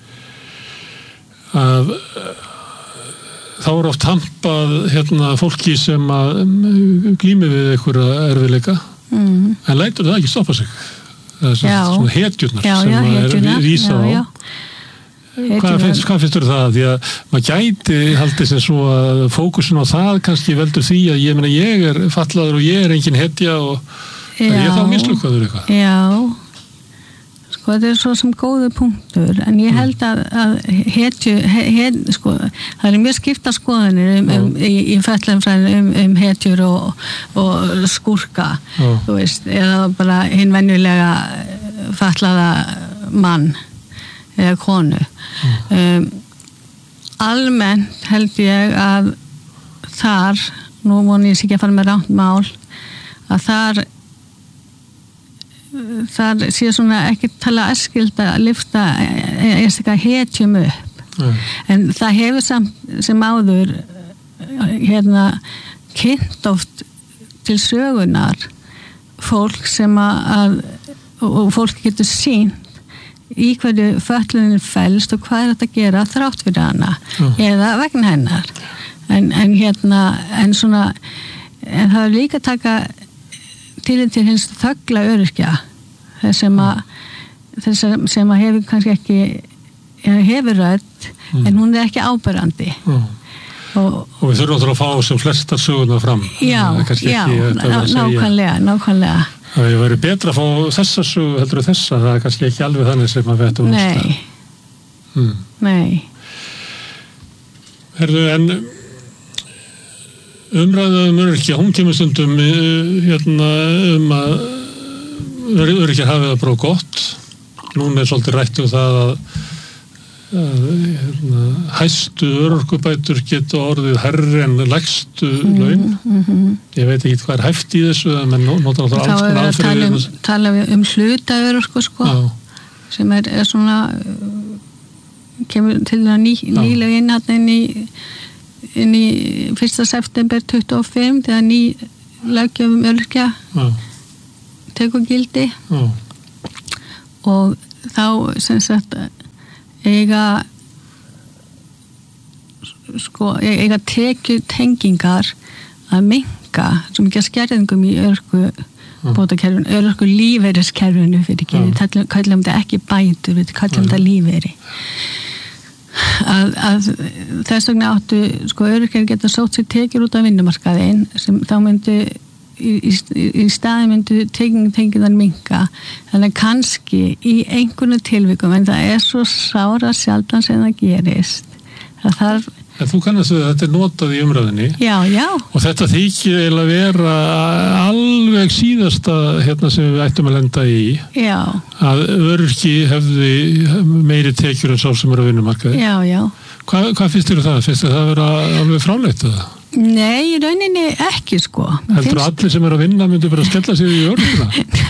að þá er oft hampað hérna fólki sem að glími við einhverja erfiðleika mm. en lætur það ekki stoppa sig það er svona hetjurnar já, sem já, hetjurnar. er vísað á já, já. Hvað finnst, hvað finnst þú það? Því að maður gæti haldið sem svo að fókusun á það kannski veldur því að ég meina ég er fatlaður og ég er engin hetja og er ég þá mislukkaður eitthvað? Já, sko þetta er svo sem góðu punktur en ég held að, að hetju, het, sko, það er mjög skipta skoðanir um, um, í, í fellumfræðinu um, um hetjur og, og skúrka, Já. Þú veist, eða bara hinn venjulega fatlaða mann eða konu mm. um, almennt held ég að þar nú voni ég sér ekki að fara með rátt mál að þar þar sé svona ekki tala æskild að lyfta einstaklega hetjum upp mm. en það hefur samt sem áður hérna kynnt oft til sögunar fólk sem að og fólk getur sínt í hverju fötlunin fælst og hvað er þetta að gera þrátt fyrir hana mm. eða vegna hennar en, en hérna en svona en það er líka að taka til til hins þöggla öryrkja þess sem að þess sem að hefur kannski ekki hefur rödd mm. en hún er ekki áberandi mm. og, og við þurfum að fá sem flestar söguna fram já, já, nákvæmlega nákvæmlega Það hefur verið betra að fá þessa sögu heldur en þessa, það er kannski ekki alveg þannig sem að við ættum að Nei, hmm. nei. Herðu, en umræða um öryrkja, hún kemur stundum hérna um að öryrkjar hafi það bara gott. Núna er svolítið rætt um það að að hérna, hæstu örorkubætur geta orðið herri en lægstu mm, laun. Mm-hmm. Ég veit ekki hvað er hæft í þessu, menn notar alltaf alls konar aðferðir. Þá er að tala um, um hluta örorku, sko, Já. sem er, er svona, kemur til að ný, nýlega inn hann inn í, inn í fyrsta september tuttugu og fimm, þegar ný löggjöf um öryrkja tekur gildi. Já. Og þá, sem sagt, eiga sko, eiga tekju tengingar að minnka sem ekki að skerðingum í örku bótakerfinu, örku lífeyriskerfinu fyrir ekki, við kallum þetta ekki bætur, við kallum þetta lífeyri að, að þess vegna áttu sko örkir geta sótt sér tekjur út af vinnumarkaðin sem þá myndi í, í, í staði myndu tengingan minka, þannig að kannski í einhvern tilvikum, en það er svo sára sjaldan sem það gerist það þarf En þú kannast að þetta er notað í umræðinni já, já. og þetta þykir eiginlega vera alveg síðasta hérna sem við ættum að lenda í já. Að öryrki hefði meiri tekjur en sá sem er á vinnumarkaði Já, já Hva, Hvað finnst þér um það? Finnst þér það vera alveg fráleitt eða? Nei, í rauninni ekki sko Heldur finnst... allir sem er að vinna myndu bara að skella sig í öryrkuna?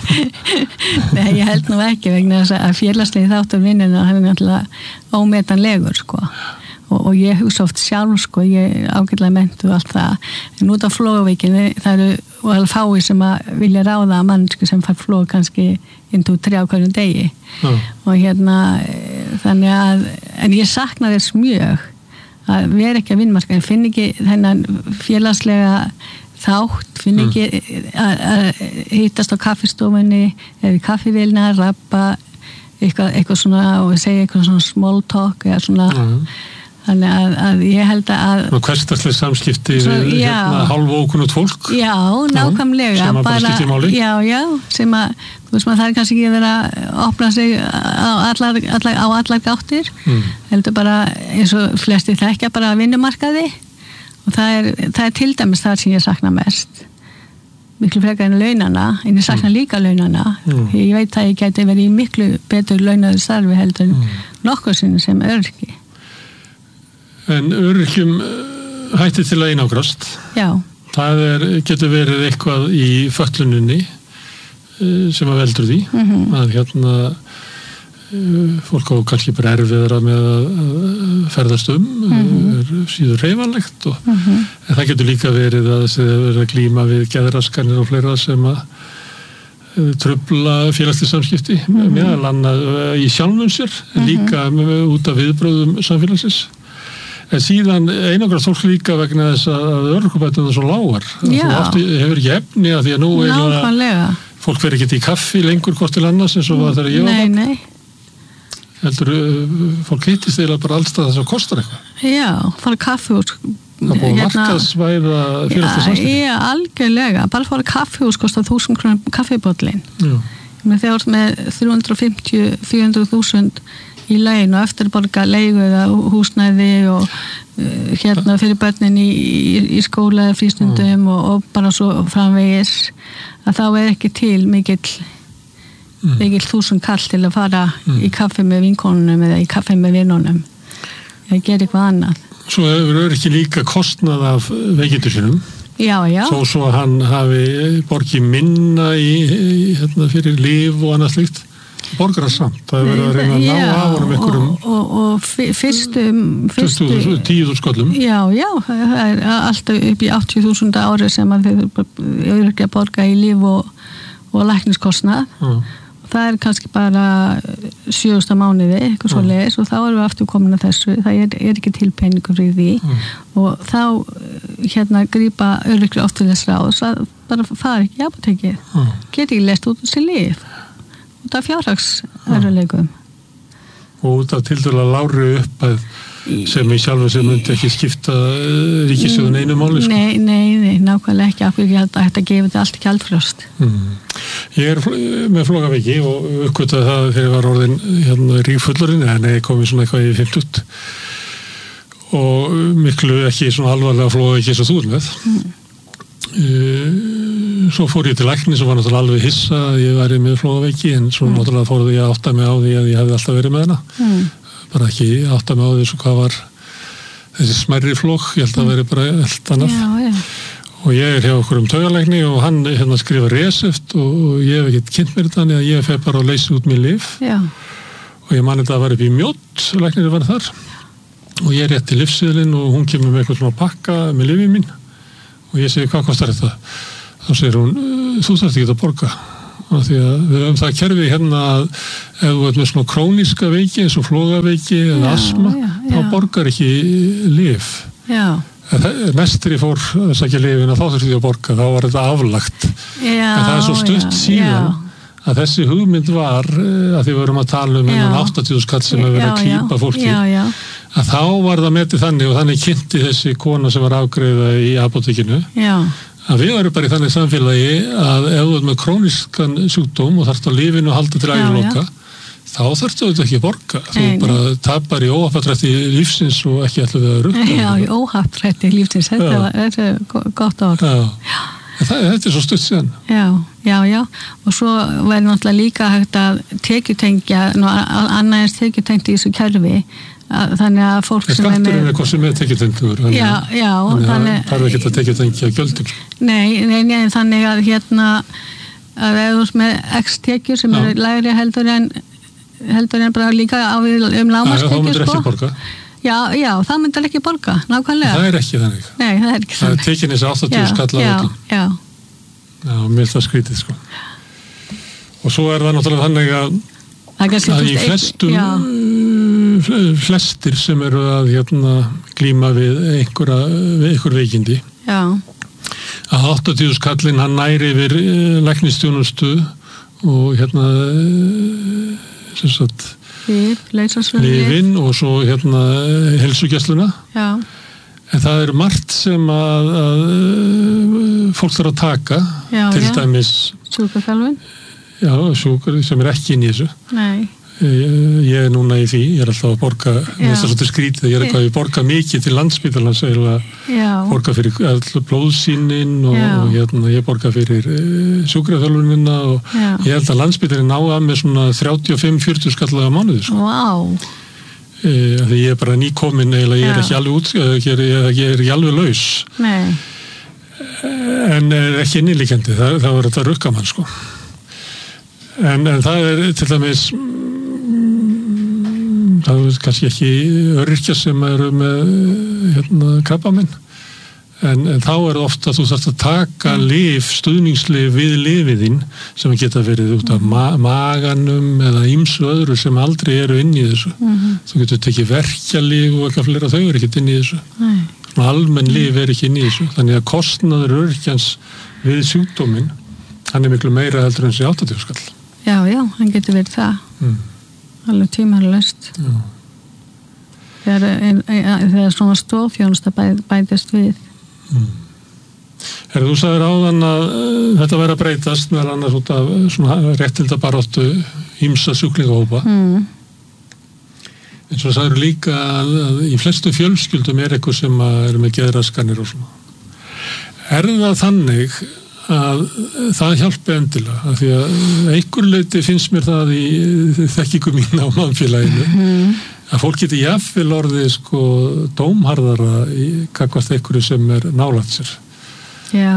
Nei, ég held nú ekki vegna þess að félagslegi þáttur vinnuna hann er náttúrulega ómetanlegur sko og, og ég hugsa oft sjálf sko, ég ágætlega mentu allt það, en út af flógavíkinni það eru alveg fái sem að vilja ráða að mannsku sem fær flóg kannski inntú trjá hverjum degi mm. og hérna þannig að, en ég sakna þess mjög að vera ekki að vinnmarka, ég finn ekki þennan félagslega þátt, finn ekki mm. að hittast á kaffistofunni eða í kaffivélina, rappa eitthvað, eitthvað svona og segja eitthvað svona small talk eða svona mm. þannig að, að ég held að hversdagslega samskipti svo, við hérna, hálfókunnut fólk já, nákvæmlega sem að bara skipti máli já, já, sem að þú veist maður það er kannski ekki að vera að opna sig á allar, allar, á allar gáttir mm. heldur bara eins og flesti þekkja bara að vinnumarkaði og það er, það er til dæmis það sem ég sakna mest miklu frekar en launana en ég sakna mm. líka launana mm. ég veit að ég geti verið í miklu betur launaðu starfi heldur en mm. nokkuð sinni sem öryrki En öryrkjum hætti til að einangrast. Já. Það er, getur verið eitthvað í fötluninni sem að veldur því. Mm-hmm. Að hérna fólk á kannski bara erfiðara með að ferðast um, mm-hmm. er síður hreyfanlegt og mm-hmm. en það getur líka verið að það verið að glíma við geðraskanir og fleira sem að trufla félagslega samskipti mm-hmm. meðal annað í sjálfum sér, mm-hmm. líka út af viðbröðum samfélagsins. En síðan einangrast fólk líka vegna þess að örorkubæturnar er svo lágar. Þú aftur, hefur ekki efni að því að nú er fólk fer ekki í kaffi lengur hvort til annars eins og var þegar ég var barn. Heldur, fólk hittist eiginlega bara allstað þess að kostar eitthvað. Já, fara kaffihús. Það búið hérna, markaðsvæða félagslega samskipti. Já, algjörlega. Bara fara kaffihús kostar þúsund krónur kaffibóllin. Þegar þú ert með þrjú hundruð og fimmtíu til fjögur hundruð þúsund í laun og eftir borga leigu eða húsnæði og uh, hérna fyrir börnin í, í, í skóla eða frístundum mm. og, og bara svo framvegis að þá er ekki til mikill mm. mikill þúsund kall til að fara mm. í kaffi með vinkonunum eða í kaffi með vinunum eða gera eitthvað annað. Svo hefur ekki líka kostnað af veikindur sinum. Já, já. Svo svo að hann hafi borgið minna í, í hérna fyrir líf og annað slíkt. Borgar það samt, það er verið að reyna að ná af honum einhverjum og, og, og fyrstu, fyrstu tíu þúsund skollum já, já, það er alltaf upp í áttatíu þúsund ári sem að þau eru ekki að borga í líf og, og lækniskostnað mm. og það er kannski bara sjöusta mánuði, eitthvað svo leiðis og þá erum við aftur komin að þessu, það er, er ekki til peningur fyrir því mm. og þá hérna grípa öryrkri oft til þess ráðs að bara fara ekki í apótekið mm. geti ekki lest út úr sér líf út af fjárhagsörðuleikum og út af tildulega lágri uppæð sem í sjálfu sem myndi ekki skipta ríkissjóðun einu máli sko. Nei, nei, nei, nákvæmlega ekki af hverju þetta gefa þetta allt ekki gjaldfrjálst mm. Ég er með flogaveiki og uppgötaði það þegar ég var orðin hérna ríkfullurinn en ég komið svona eitthvað í fimmtugt og miklu ekki svona alvarlega flogaveiki eins og þú er með mm. Uh, svo fór ég til læknis og var náttúrulega alveg hissa að ég væri með flóðaveiki en svo mm. náttúrulega fór ég að átta mig á því að ég hefði alltaf verið með hana mm. bara ekki átta með á þessu hvað var þessi smærri flokk, ég held að veri bara allt annað. Já, já. Og ég er hjá okkur um taugalækni og hann hérna skrifa reseft og, og ég hef ekkert kynnt mér þetta, þannig að ég fer bara að leysa út mér lyf. Já. Og ég man þetta að vera upp í Mjódd, læknir var þar. Og ég rétti lyfseðlinn og hún kemur með eitthvað svona pakka með lyfið mín. Og ég segi, hvað kostar þetta? Þá segir hún, þú þarft ekki að borga. Af því að við höfum það kerfi hérna að ef þú ert með svona króníska veiki eins og flogaveiki eða asma, já, já. Þá borgar ekki lyf. Já. Mestri fór að sækja lyfin og þá þurfti ég að borga, þá var þetta aflagt. Já, en það er svo stutt já, síðan já. Að þessi hugmynd var að því við vorum að tala um einhvern áttatíu skall sem hefur verið að klípa fólki já, já. Að þá var það metið þannig og þannig kynnti þessi kona sem var afgreiða í apótekinu að við varum bara í þannig samfélagi að ef þú ert með krónískan sjúkdóm og þarft á lyfinu að halda til æviloka þá þarftu þetta ekki að borga. Þú nei, bara nei. Tapar í óhappatrætti lífsins og ekki ætlu við að rugga. Já, í óhappatrætti lífsins, þetta, var, þetta er gott orð. Já, það, þetta er svo stutt síðan. Já, já, já. Og svo verður náttúrulega líka hægt að tekjutengja, annað er tekjutengt í þessu kerfi, að, þannig að fólk sem er með... Skatturinn er hvað sem er tekjutengtur. Já, já. Þannig að það er ekki að tekjutengja gjöldin. Nei, nei, nei, þannig að hérna, að ef þú ert með X tekjur sem eru lægri heldur en heldur en bara líka á við um lágmarkstekjur, sko. Það myndir ekki borga. Já, já, það myndir ekki borga, nákvæmlega. Það er ekki þannig. Nei, það er ekki þannig. Það er tekin þessi áttatíu skall á öllum. Já, já. Já, mér finnst það skrítið, sko. Og svo er það náttúrulega þannig að, að í flestum, eitt, flestir sem eru að hérna, glíma við einhverja, við einhver veikindi, já. Að áttatíu skallinn hann næri yfir læknistjónustu og hérna sem sagt lyfin og svo hérna heilsugæsluna. Já. En það er margt sem að, að fólk þarf að taka, já, til já. Dæmis sjúkraþjálfun. Já, sjúkar sem er ekki inn í þessu. Nei. Ég, ég er núna í því, ég er alltaf að borga, mér finnst það svolítið skrítið, ég er eitthvað að borga mikið til Landspítalans eða borga fyrir blóðsýnin og, og hérna, ég borga fyrir uh, sjúkraþjálfunina og já. Ég held að Landspítalinn ná að með svona þrjátíu og fimm til fjörutíu skallaða mánuði. Sko. Wow. Uh, því ég er bara nýkomin eða ég er ekki alveg út, ég er, ég er ekki alveg laus. Nei. En er ekki innilíkjandi, það, það var þetta rukkamann, sko. En, en það er til dæmis það er kannski ekki öryrkja sem eru með hérna, krabbaminn en, en þá er það ofta að þú þarfst að taka mm. lyf, stuðningslyf við lyfiðinn sem geta verið út af ma maganum eða ýmsu öðru sem aldrei eru inn í þessu. Mm-hmm. Þú getur tekið verkjalyf og eitthvað fleira, þau eru ekkert inn í þessu. Nei. Almenn lyf er ekki inn í þessu, þannig að kostnaður öryrkjans við sjúkdóminn hann er miklu meira heldur en þessi áttatíu skall. Já, já, hann getur verið það. Mm. Alveg tímarlaust. Þegar, þegar svona stofþjónusta bæ, bætist við. Mm. Er þú sagðir áðan að uh, þetta verður að breytast meðal annars út af svona réttindabaráttu ýmsa sjúklingahópa. Mm. En svo sagður líka að, að í flestu fjölskyldum er eitthvað sem er með geðraskanir og svona. Er það þannig að það hjálpi endilega af því að einhver leiti finnst mér það í þekkingu mín á mannfélaginu mm. að fólk geti jafnvel orðið sko dómharðara í gagnvart einhverju sem er nálægt sér. Já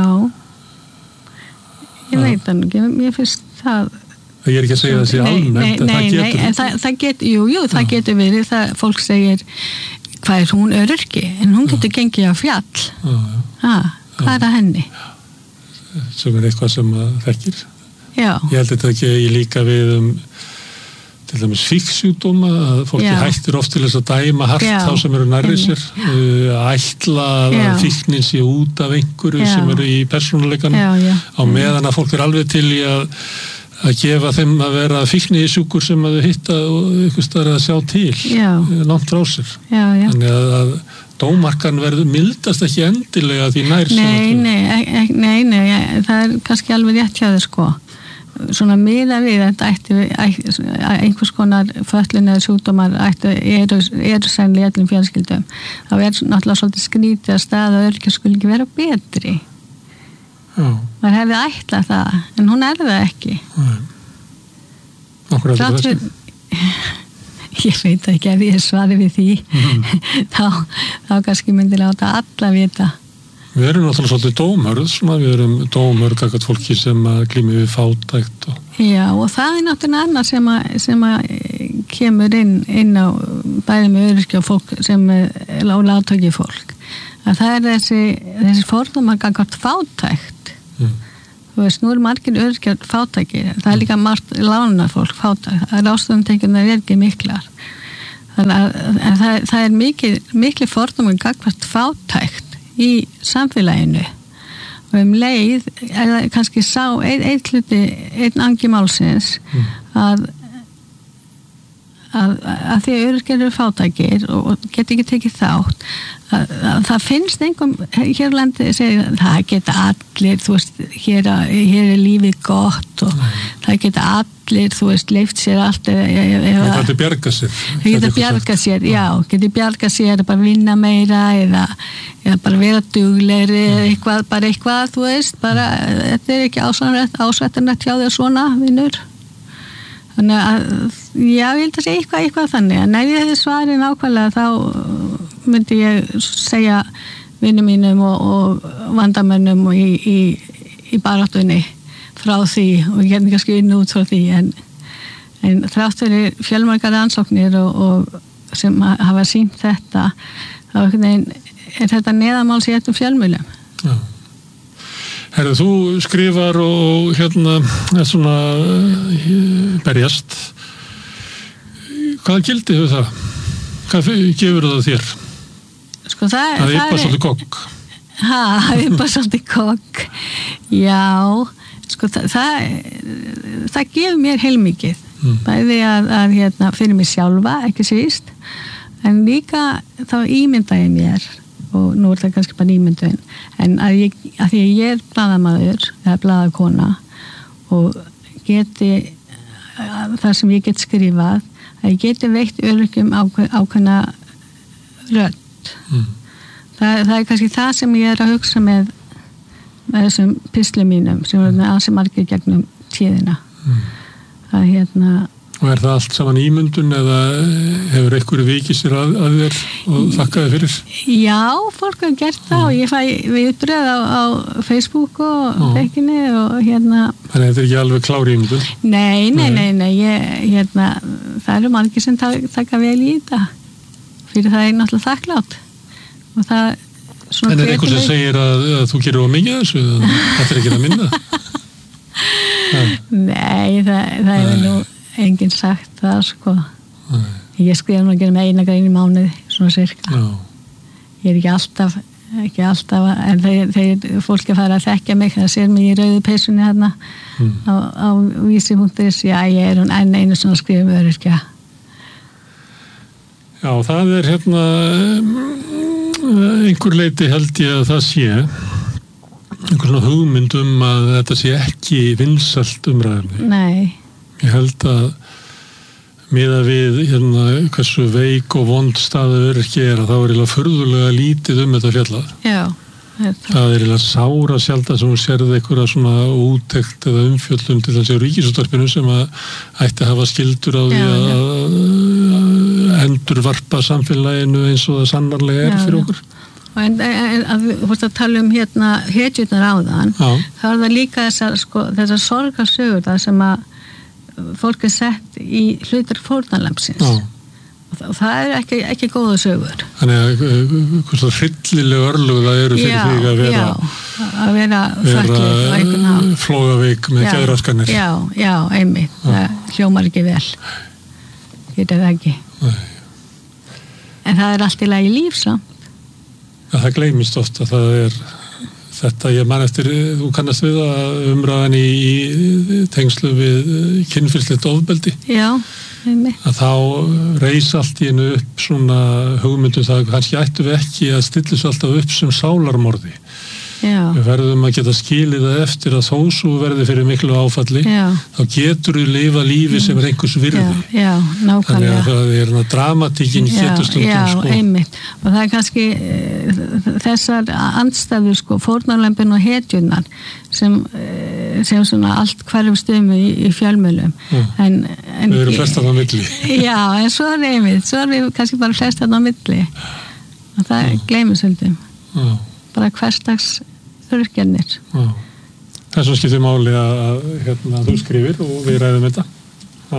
ég veit það ekki, ég finnst það ég er ekki að segja það sé almennt en það getur nei, það, það get, jú, jú, það getur verið það fólk segir hvað er hún öryrki en hún getur gengið á fjall já, já. Ha, hvað já. Er það henni? Já. Sem er eitthvað sem að þekkir. Já. Ég held þetta ekki í líka við um til dæmis fíksjúkdóma að fólki já. Hættir oft til þess að dæma hart já. Þá sem eru nærri sér uh, ætla að fíknin sé út af einhverju já. Sem eru í persónuleikanum á meðan að fólk er alveg til í að að gefa þeim að vera fíkni í sjúkur sem að þau hitta og eitthvað starf að sjá til já. Langt frá sér. Já, já. Þannig að, að dómarkan verður mildast ekki endilega því nær nei, nei, e, nei, nei, það er kannski alveg rétt hjá þau sko. Svona miða við þetta ætti einhvers konar föllun eða sjúkdómar ætti eru, eru sænlega í öllum fjölskyldum. Það er náttúrulega svolítið skrítið að staða öryrkja skuli ekki vera betri. Já. Maður hefði ætlað það, en hún er það ekki. Nei. Okkur er þetta þessi? ég veit ekki ef ég svari við því mm. þá, þá kannski myndi láta alla vita. Við erum náttúrulega svolítið dómhörð, svona, við erum dómhörð gagnvart fólki sem glímir við fátækt. Og... Já, og það er náttúrulega annað sem að, sem að kemur inn, inn á bæði með öryrkja og fólk sem er lágtekju fólk. Að það er þessi, þessi fordómar gagnvart fátækt. Mm. Þú veist, nú er margir öryrkjar fátækir, það er líka margt lánar fólk fátækt, það er ástæðumtekjurnar er ekki miklar. Þannig að, að það, það er mikil, mikil fordómar gagnvart fátækt í samfélaginu og um leið er það kannski sá einn ein hluti, einn angi málsins mm. að að, að því að öryrkjar eru fátækir og geta ekki tekið þátt að, að það finnst einhverjum hér á landi segir það geta allir þú veist, hér, hér er lífið gott og mm. það geta allir þú veist, leift sér allt það getur bjargað sér það getur bjargað sér, já, getur bjargað sér að bara vinna meira eða, eða bara vera duglegri mm. eitthvað, bara eitthvað, þú veist bara, þetta er ekki ásættanlegt hjá þér svona, vinnur þannig að, já, ég held að segja eitthvað, eitthvað þannig, en ef ég hefði svarið nákvæmlega þá myndi ég segja vinnum mínum og, og vandamönnum og í, í, í baráttunni frá því og ég gerði kannski inn út frá því en, en þrátt fyrir fjölmargar rannsóknir og, og sem hafa sýnt þetta þá er þetta neðamáls í eittum fjölmjölum. Já. Herðu, þú skrifar og hérna er svona berjast. Hvað gildi þau það? Hvað gefur það þér? Sko það, það er bara svolítið kokk. Ha, það er bara svolítið kokk. Já, sko það, það, það gefur mér heilmikið. Mm. Bæði að, að hérna, fyrir mig sjálfa, ekki síst, en líka þá ímynda ég mér og nú er það kannski bara ímyndun en að, ég, að því að ég er blaðamaður eða blaðakona og geti það sem ég get skrifað að ég geti veitt öryrkjum ákveð, ákveðna rödd mm. það, það er kannski það sem ég er að hugsa með með þessum pislum mínum sem er ansi margir gegnum tíðina mm. að hérna og er það allt saman ímyndun eða hefur einhverju vikið sér að, að þér og þakkaði fyrir? Já, fólk hefur gert það mm. og ég fæ viðbröð á, á Facebook og fekkinni og hérna Þannig að þetta er ekki alveg klári ímyndun? Nei, nei, nei, nei ég, hérna, það eru margir sem taka vel í þetta fyrir það er náttúrulega þakklátt og það En er einhver sem segir að, að þú gerir of mikið þessu þetta er ekki að minna? Nei, það, það er nú enginn sagt það sko Nei. Ég skrifa nú að gera með eina grein í mánuði svona cirka Já. Ég er ekki alltaf ekki alltaf en þegar, þegar fólk er fara að þekkja mig það sér mig í rauðu peysunni hérna mm. á, á vísi punktur is já ég er hún enn einu svona að skrifa um öryrkja Já það er hérna einhver leiti held ég að það sé einhver svona hugmynd um að þetta sé ekki vinsælt umræðum Nei Ég held að miða við hérna hversu veik og vond staða öryrkja er að þá er eiginlega furðulega lítið um þetta fjallað. Já. Þetta. Það er eiginlega sára sjaldan sem hún sérði einhverja svona úttekt eða umfjöllun til þessi á ríkisútvarpinu sem að ætti að hafa skildur á því já, að, að endurvarpa samfélaginu eins og það sannarlega er já, fyrir okkur. En, en að við fórst að tala um hérna hetjurnar áðan, já. Þá er það líka þessar, sko, þessar sorgarsögur það sem að fólk er sett í hlutur fórnarlambsins og það er ekki, ekki góða sögur. Þannig að hversu hryllilega örlög það eru fyrir já, því að vera já, að vera, vera flógaveik með geðraskanir. Já, já, einmitt. Já. Það hljómar ekki vel. Getur það ekki. Nei. En það er allt í lagi lífsamt. Ja, það gleymist oft að það er þetta, ég man eftir, þú kannast við að umræðan í, í tengslu við kynferðislegt ofbeldi. Já, einmitt. Að þá reis allt í einu upp svona hugmyndu það, kannski ættu við ekki að stilla svo alltaf upp sem sálarmorði. Já. Við verðum að geta skilið það eftir að þó svo verði fyrir miklu áfalli, Já. þá getur við lifa lífi sem er einhvers virði. Já, já, nákvæmlega. Þannig að það er dramatíkin getur stundum, já, sko. Já, einmitt. Og það er kannski e, þessar andstæður, sko, fórnarlömbin og hetjurnar sem, e, sem svona allt hverjum stöðum í, í fjölmiðlum. Mm. En, en, við erum flestan á milli. Já, en svo er einmitt, svo er við kannski bara flestan á milli. Og það mm. gleymur svolítið. Já. Bara hversdags örgjörnir. Já. Þess að skiptir máli að hérna, þú skrifir og við ræðum þetta. Já.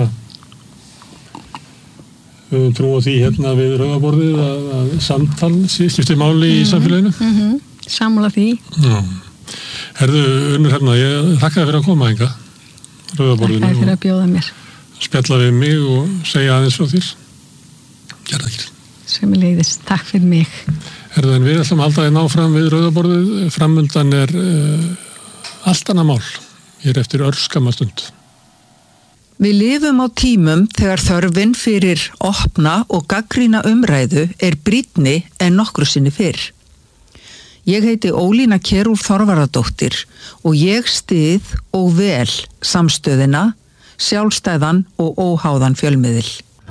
Við höfum trú á því hérna við rauðaborðið að, að samtal skiptir máli í samfélaginu. Mm-hmm. Sammála því. Já. Herðu, Unnur hérna, ég þakka þér fyrir að koma enga rauðaborðinu. Þakka þér fyrir að bjóða mér. Spjalla við mig og segja aðeins frá þér. Gerða ekki. Sömuleiðis, takk fyrir mig. Herðu, en við ætlum að halda þér áfram við rauðaborðið. Framöndan er uh, allt annað mál. Ég er eftir örskama stund. Við lifum á tímum þegar þörfin fyrir opna og gagnrýna umræðu er brýnni en nokkru sinni fyrr. Ég heiti Ólína Kjerúlf Þorvaradóttir og ég styð og vel samstöðina, sjálfstæðan og óháðan fjölmiðil.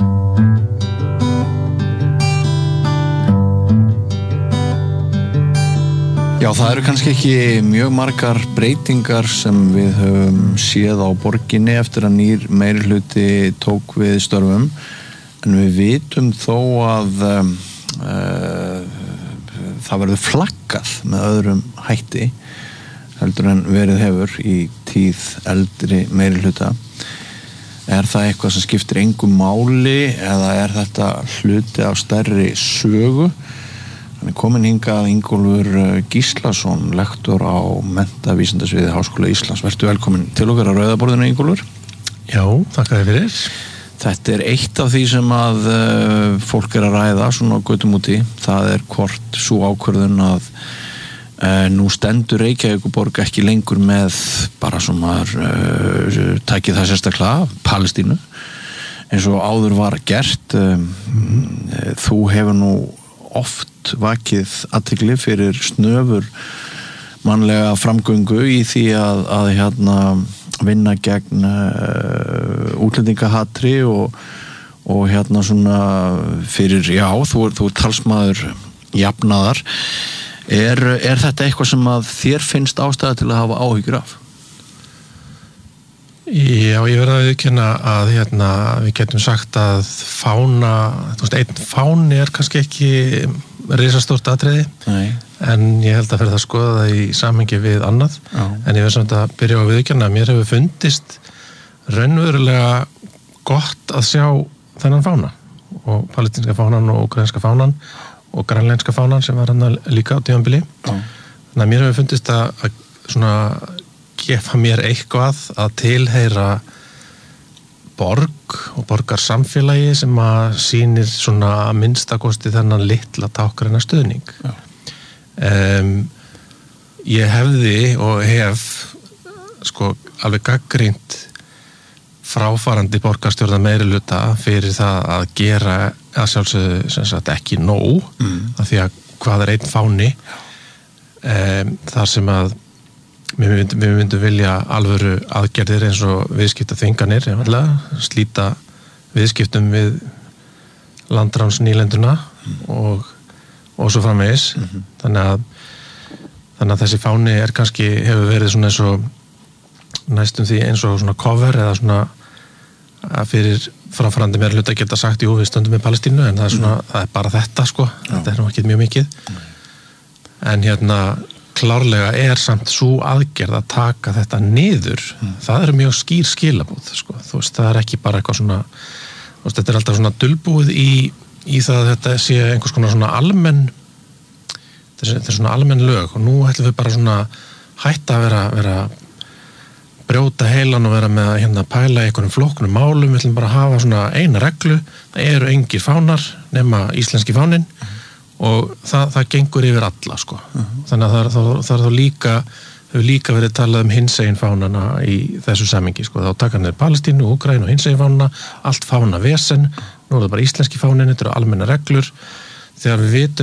Já, það eru kannski ekki mjög margar breytingar sem við höfum séð á borginni eftir að nýr meirihluti tók við störfum, en við vitum þó að um, uh, það verður flaggað með öðrum hætti heldur en verið hefur í tíð eldri meirihluta. Er það eitthvað sem skiptir engu máli eða er þetta hluti af stærri sögu? Hann er komin hingað Ingólfur Gíslason, lektor á menntavísindasviði Háskóla Íslands. Vertu velkomin til okkar á rauðaborðinu, Ingólfur. Já, þakka þér fyrir. Þetta er eitt af því sem að uh, fólk er að ræða svona á götum úti. Það er hvort sú ákvörðun að uh, nú stendur Reykjavíkurborg ekki lengur með bara sem að uh, tækið það sérstaklega Palestínu eins og áður var gert. Um, mm. Þú hefur nú oft vakið athygli fyrir snöfur mannlega framgöngu í því að, að hérna, vinna gegn uh, útlendingahatri og, og hérna svona fyrir, já, þú, þú er talsmaður jafnaðar. Er, er þetta eitthvað sem að þér finnst ástæða til að hafa áhyggjur af? Já, ég verði að viðurkenna að hérna, við getum sagt að fána, þú veist, einn fáni er kannski ekki risastórt atriði. Nei. En ég held að fyrir það að skoða það í samhengi við annað. Já. En ég verði samt að byrja á að viðurkenna að mér hefur fundist raunverulega gott að sjá þennan fána og palestinska fánan og ukrainska fánan og grænlenska fánan sem var hann líka á tímabili. Já. Þannig að mér hefur fundist að, að svona gefa mér eitthvað að tilheyra borg og borgarsamfélagi sem að sýnir svona að minnstakosti þennan litla tákgræna stuðning. Um, ég hefði og hef sko alveg gagnrýnt fráfarandi borgarstjórnar meirihluta fyrir það að gera að sjálfsögðu sem sagt ekki nóg mm. af því að hvað er einn fáni um, þar sem að Við myndum, við myndum vilja alvöru aðgerðir eins og viðskipta þvinganir, slíta viðskiptum við landráns nýlenduna mm. og, og svo framvegis. Mm-hmm. Þannig að, þannig að þessi fáni er kannski, hefur verið svona eins og næstum því eins og svona cover eða svona að fyrir framfærandi meirihluta að geta sagt, jú, við stöndum með Palestínu, en það er svona, mm. það er bara þetta, sko. Já. Þetta er nú ekki mjög mikið. Mm. En hérna, klárlega er samt svo aðgerð að taka þetta niður. Mm. Það eru mjög skýr skilabúð, sko. Þú veist, það er ekki bara eitthvað svona, þú veist, þetta er alltaf svona dulbúið í, í það að þetta sé einhvers konar svona almenn, þetta er, þetta er svona almenn lög og nú ætlum við bara svona hætta að vera, vera brjóta heilan og vera með að hérna pæla í einhverjum flóknum málum, við ætlum bara að hafa svona eina reglu, það eru engir fánar nema íslenski fáninn. Mm. Og það, það gengur yfir alla, sko. Uh-huh. Þannig að það er, það, það er þá líka, hefur líka verið talað um hinsegin fánana í þessu samhengi, sko. Þá taka niður Palestínu, Úkraínu og hinsegin fánana, allt fána vesen, nú er það bara íslenski fánin, þetta eru almenna reglur. Þegar við vitum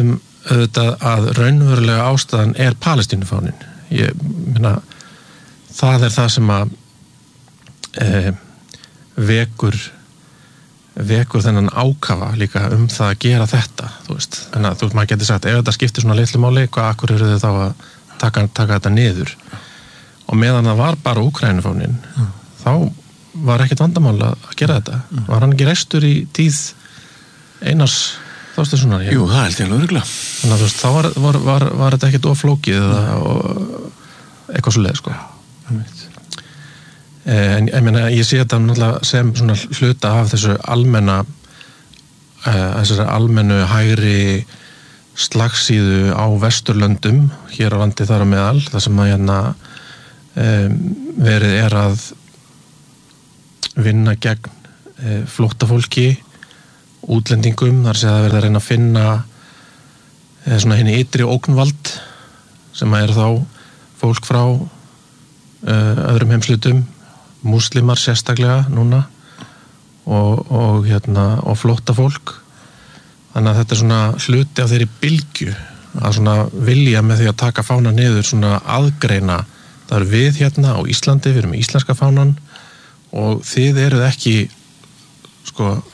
auðvitað að raunverulega ástæðan er Palestínufánin. Ég meina, það er það sem að e, vekur vekur þennan ákafa líka um það að gera þetta, þú veist. Þannig að þú veist, maður getur sagt, ef þetta skiptir svona litlu máli, hvað akkur eru þið þá að taka, taka þetta niður? Og meðan það var bara Úkraínufánin, mm. þá var ekkert vandamál að gera þetta. Mm. Var hann ekki reistur í tíð Einars Þorsteinssonar? Jú, það held ég alveg örugglega. Þannig að þú veist, þá var, var, var, var þetta ekkert oflókið eða eitthvað svo leið, sko. Já, það veit. En ég meina, ég sé þetta náttúrulega sem svona hluta af þessu almenna þessari almennu hægri slagsíðu á Vesturlöndum hér á landi þar á meðal, það sem að hérna um, verið er að vinna gegn um, flóttafólki, útlendingum, þar sé að verið að reyna að finna um, svona henni ytri ógnvald sem að er þá fólk frá uh, öðrum heimslutum, múslimar sérstaklega núna og, og, hérna, og flóttafólk. Þannig að þetta er svona hluti af þeirri bylgju að svona vilja með því að taka fána niður svona aðgreina. Það eru við hérna á Íslandi, við erum með íslenska fánan og þið eruð ekki sko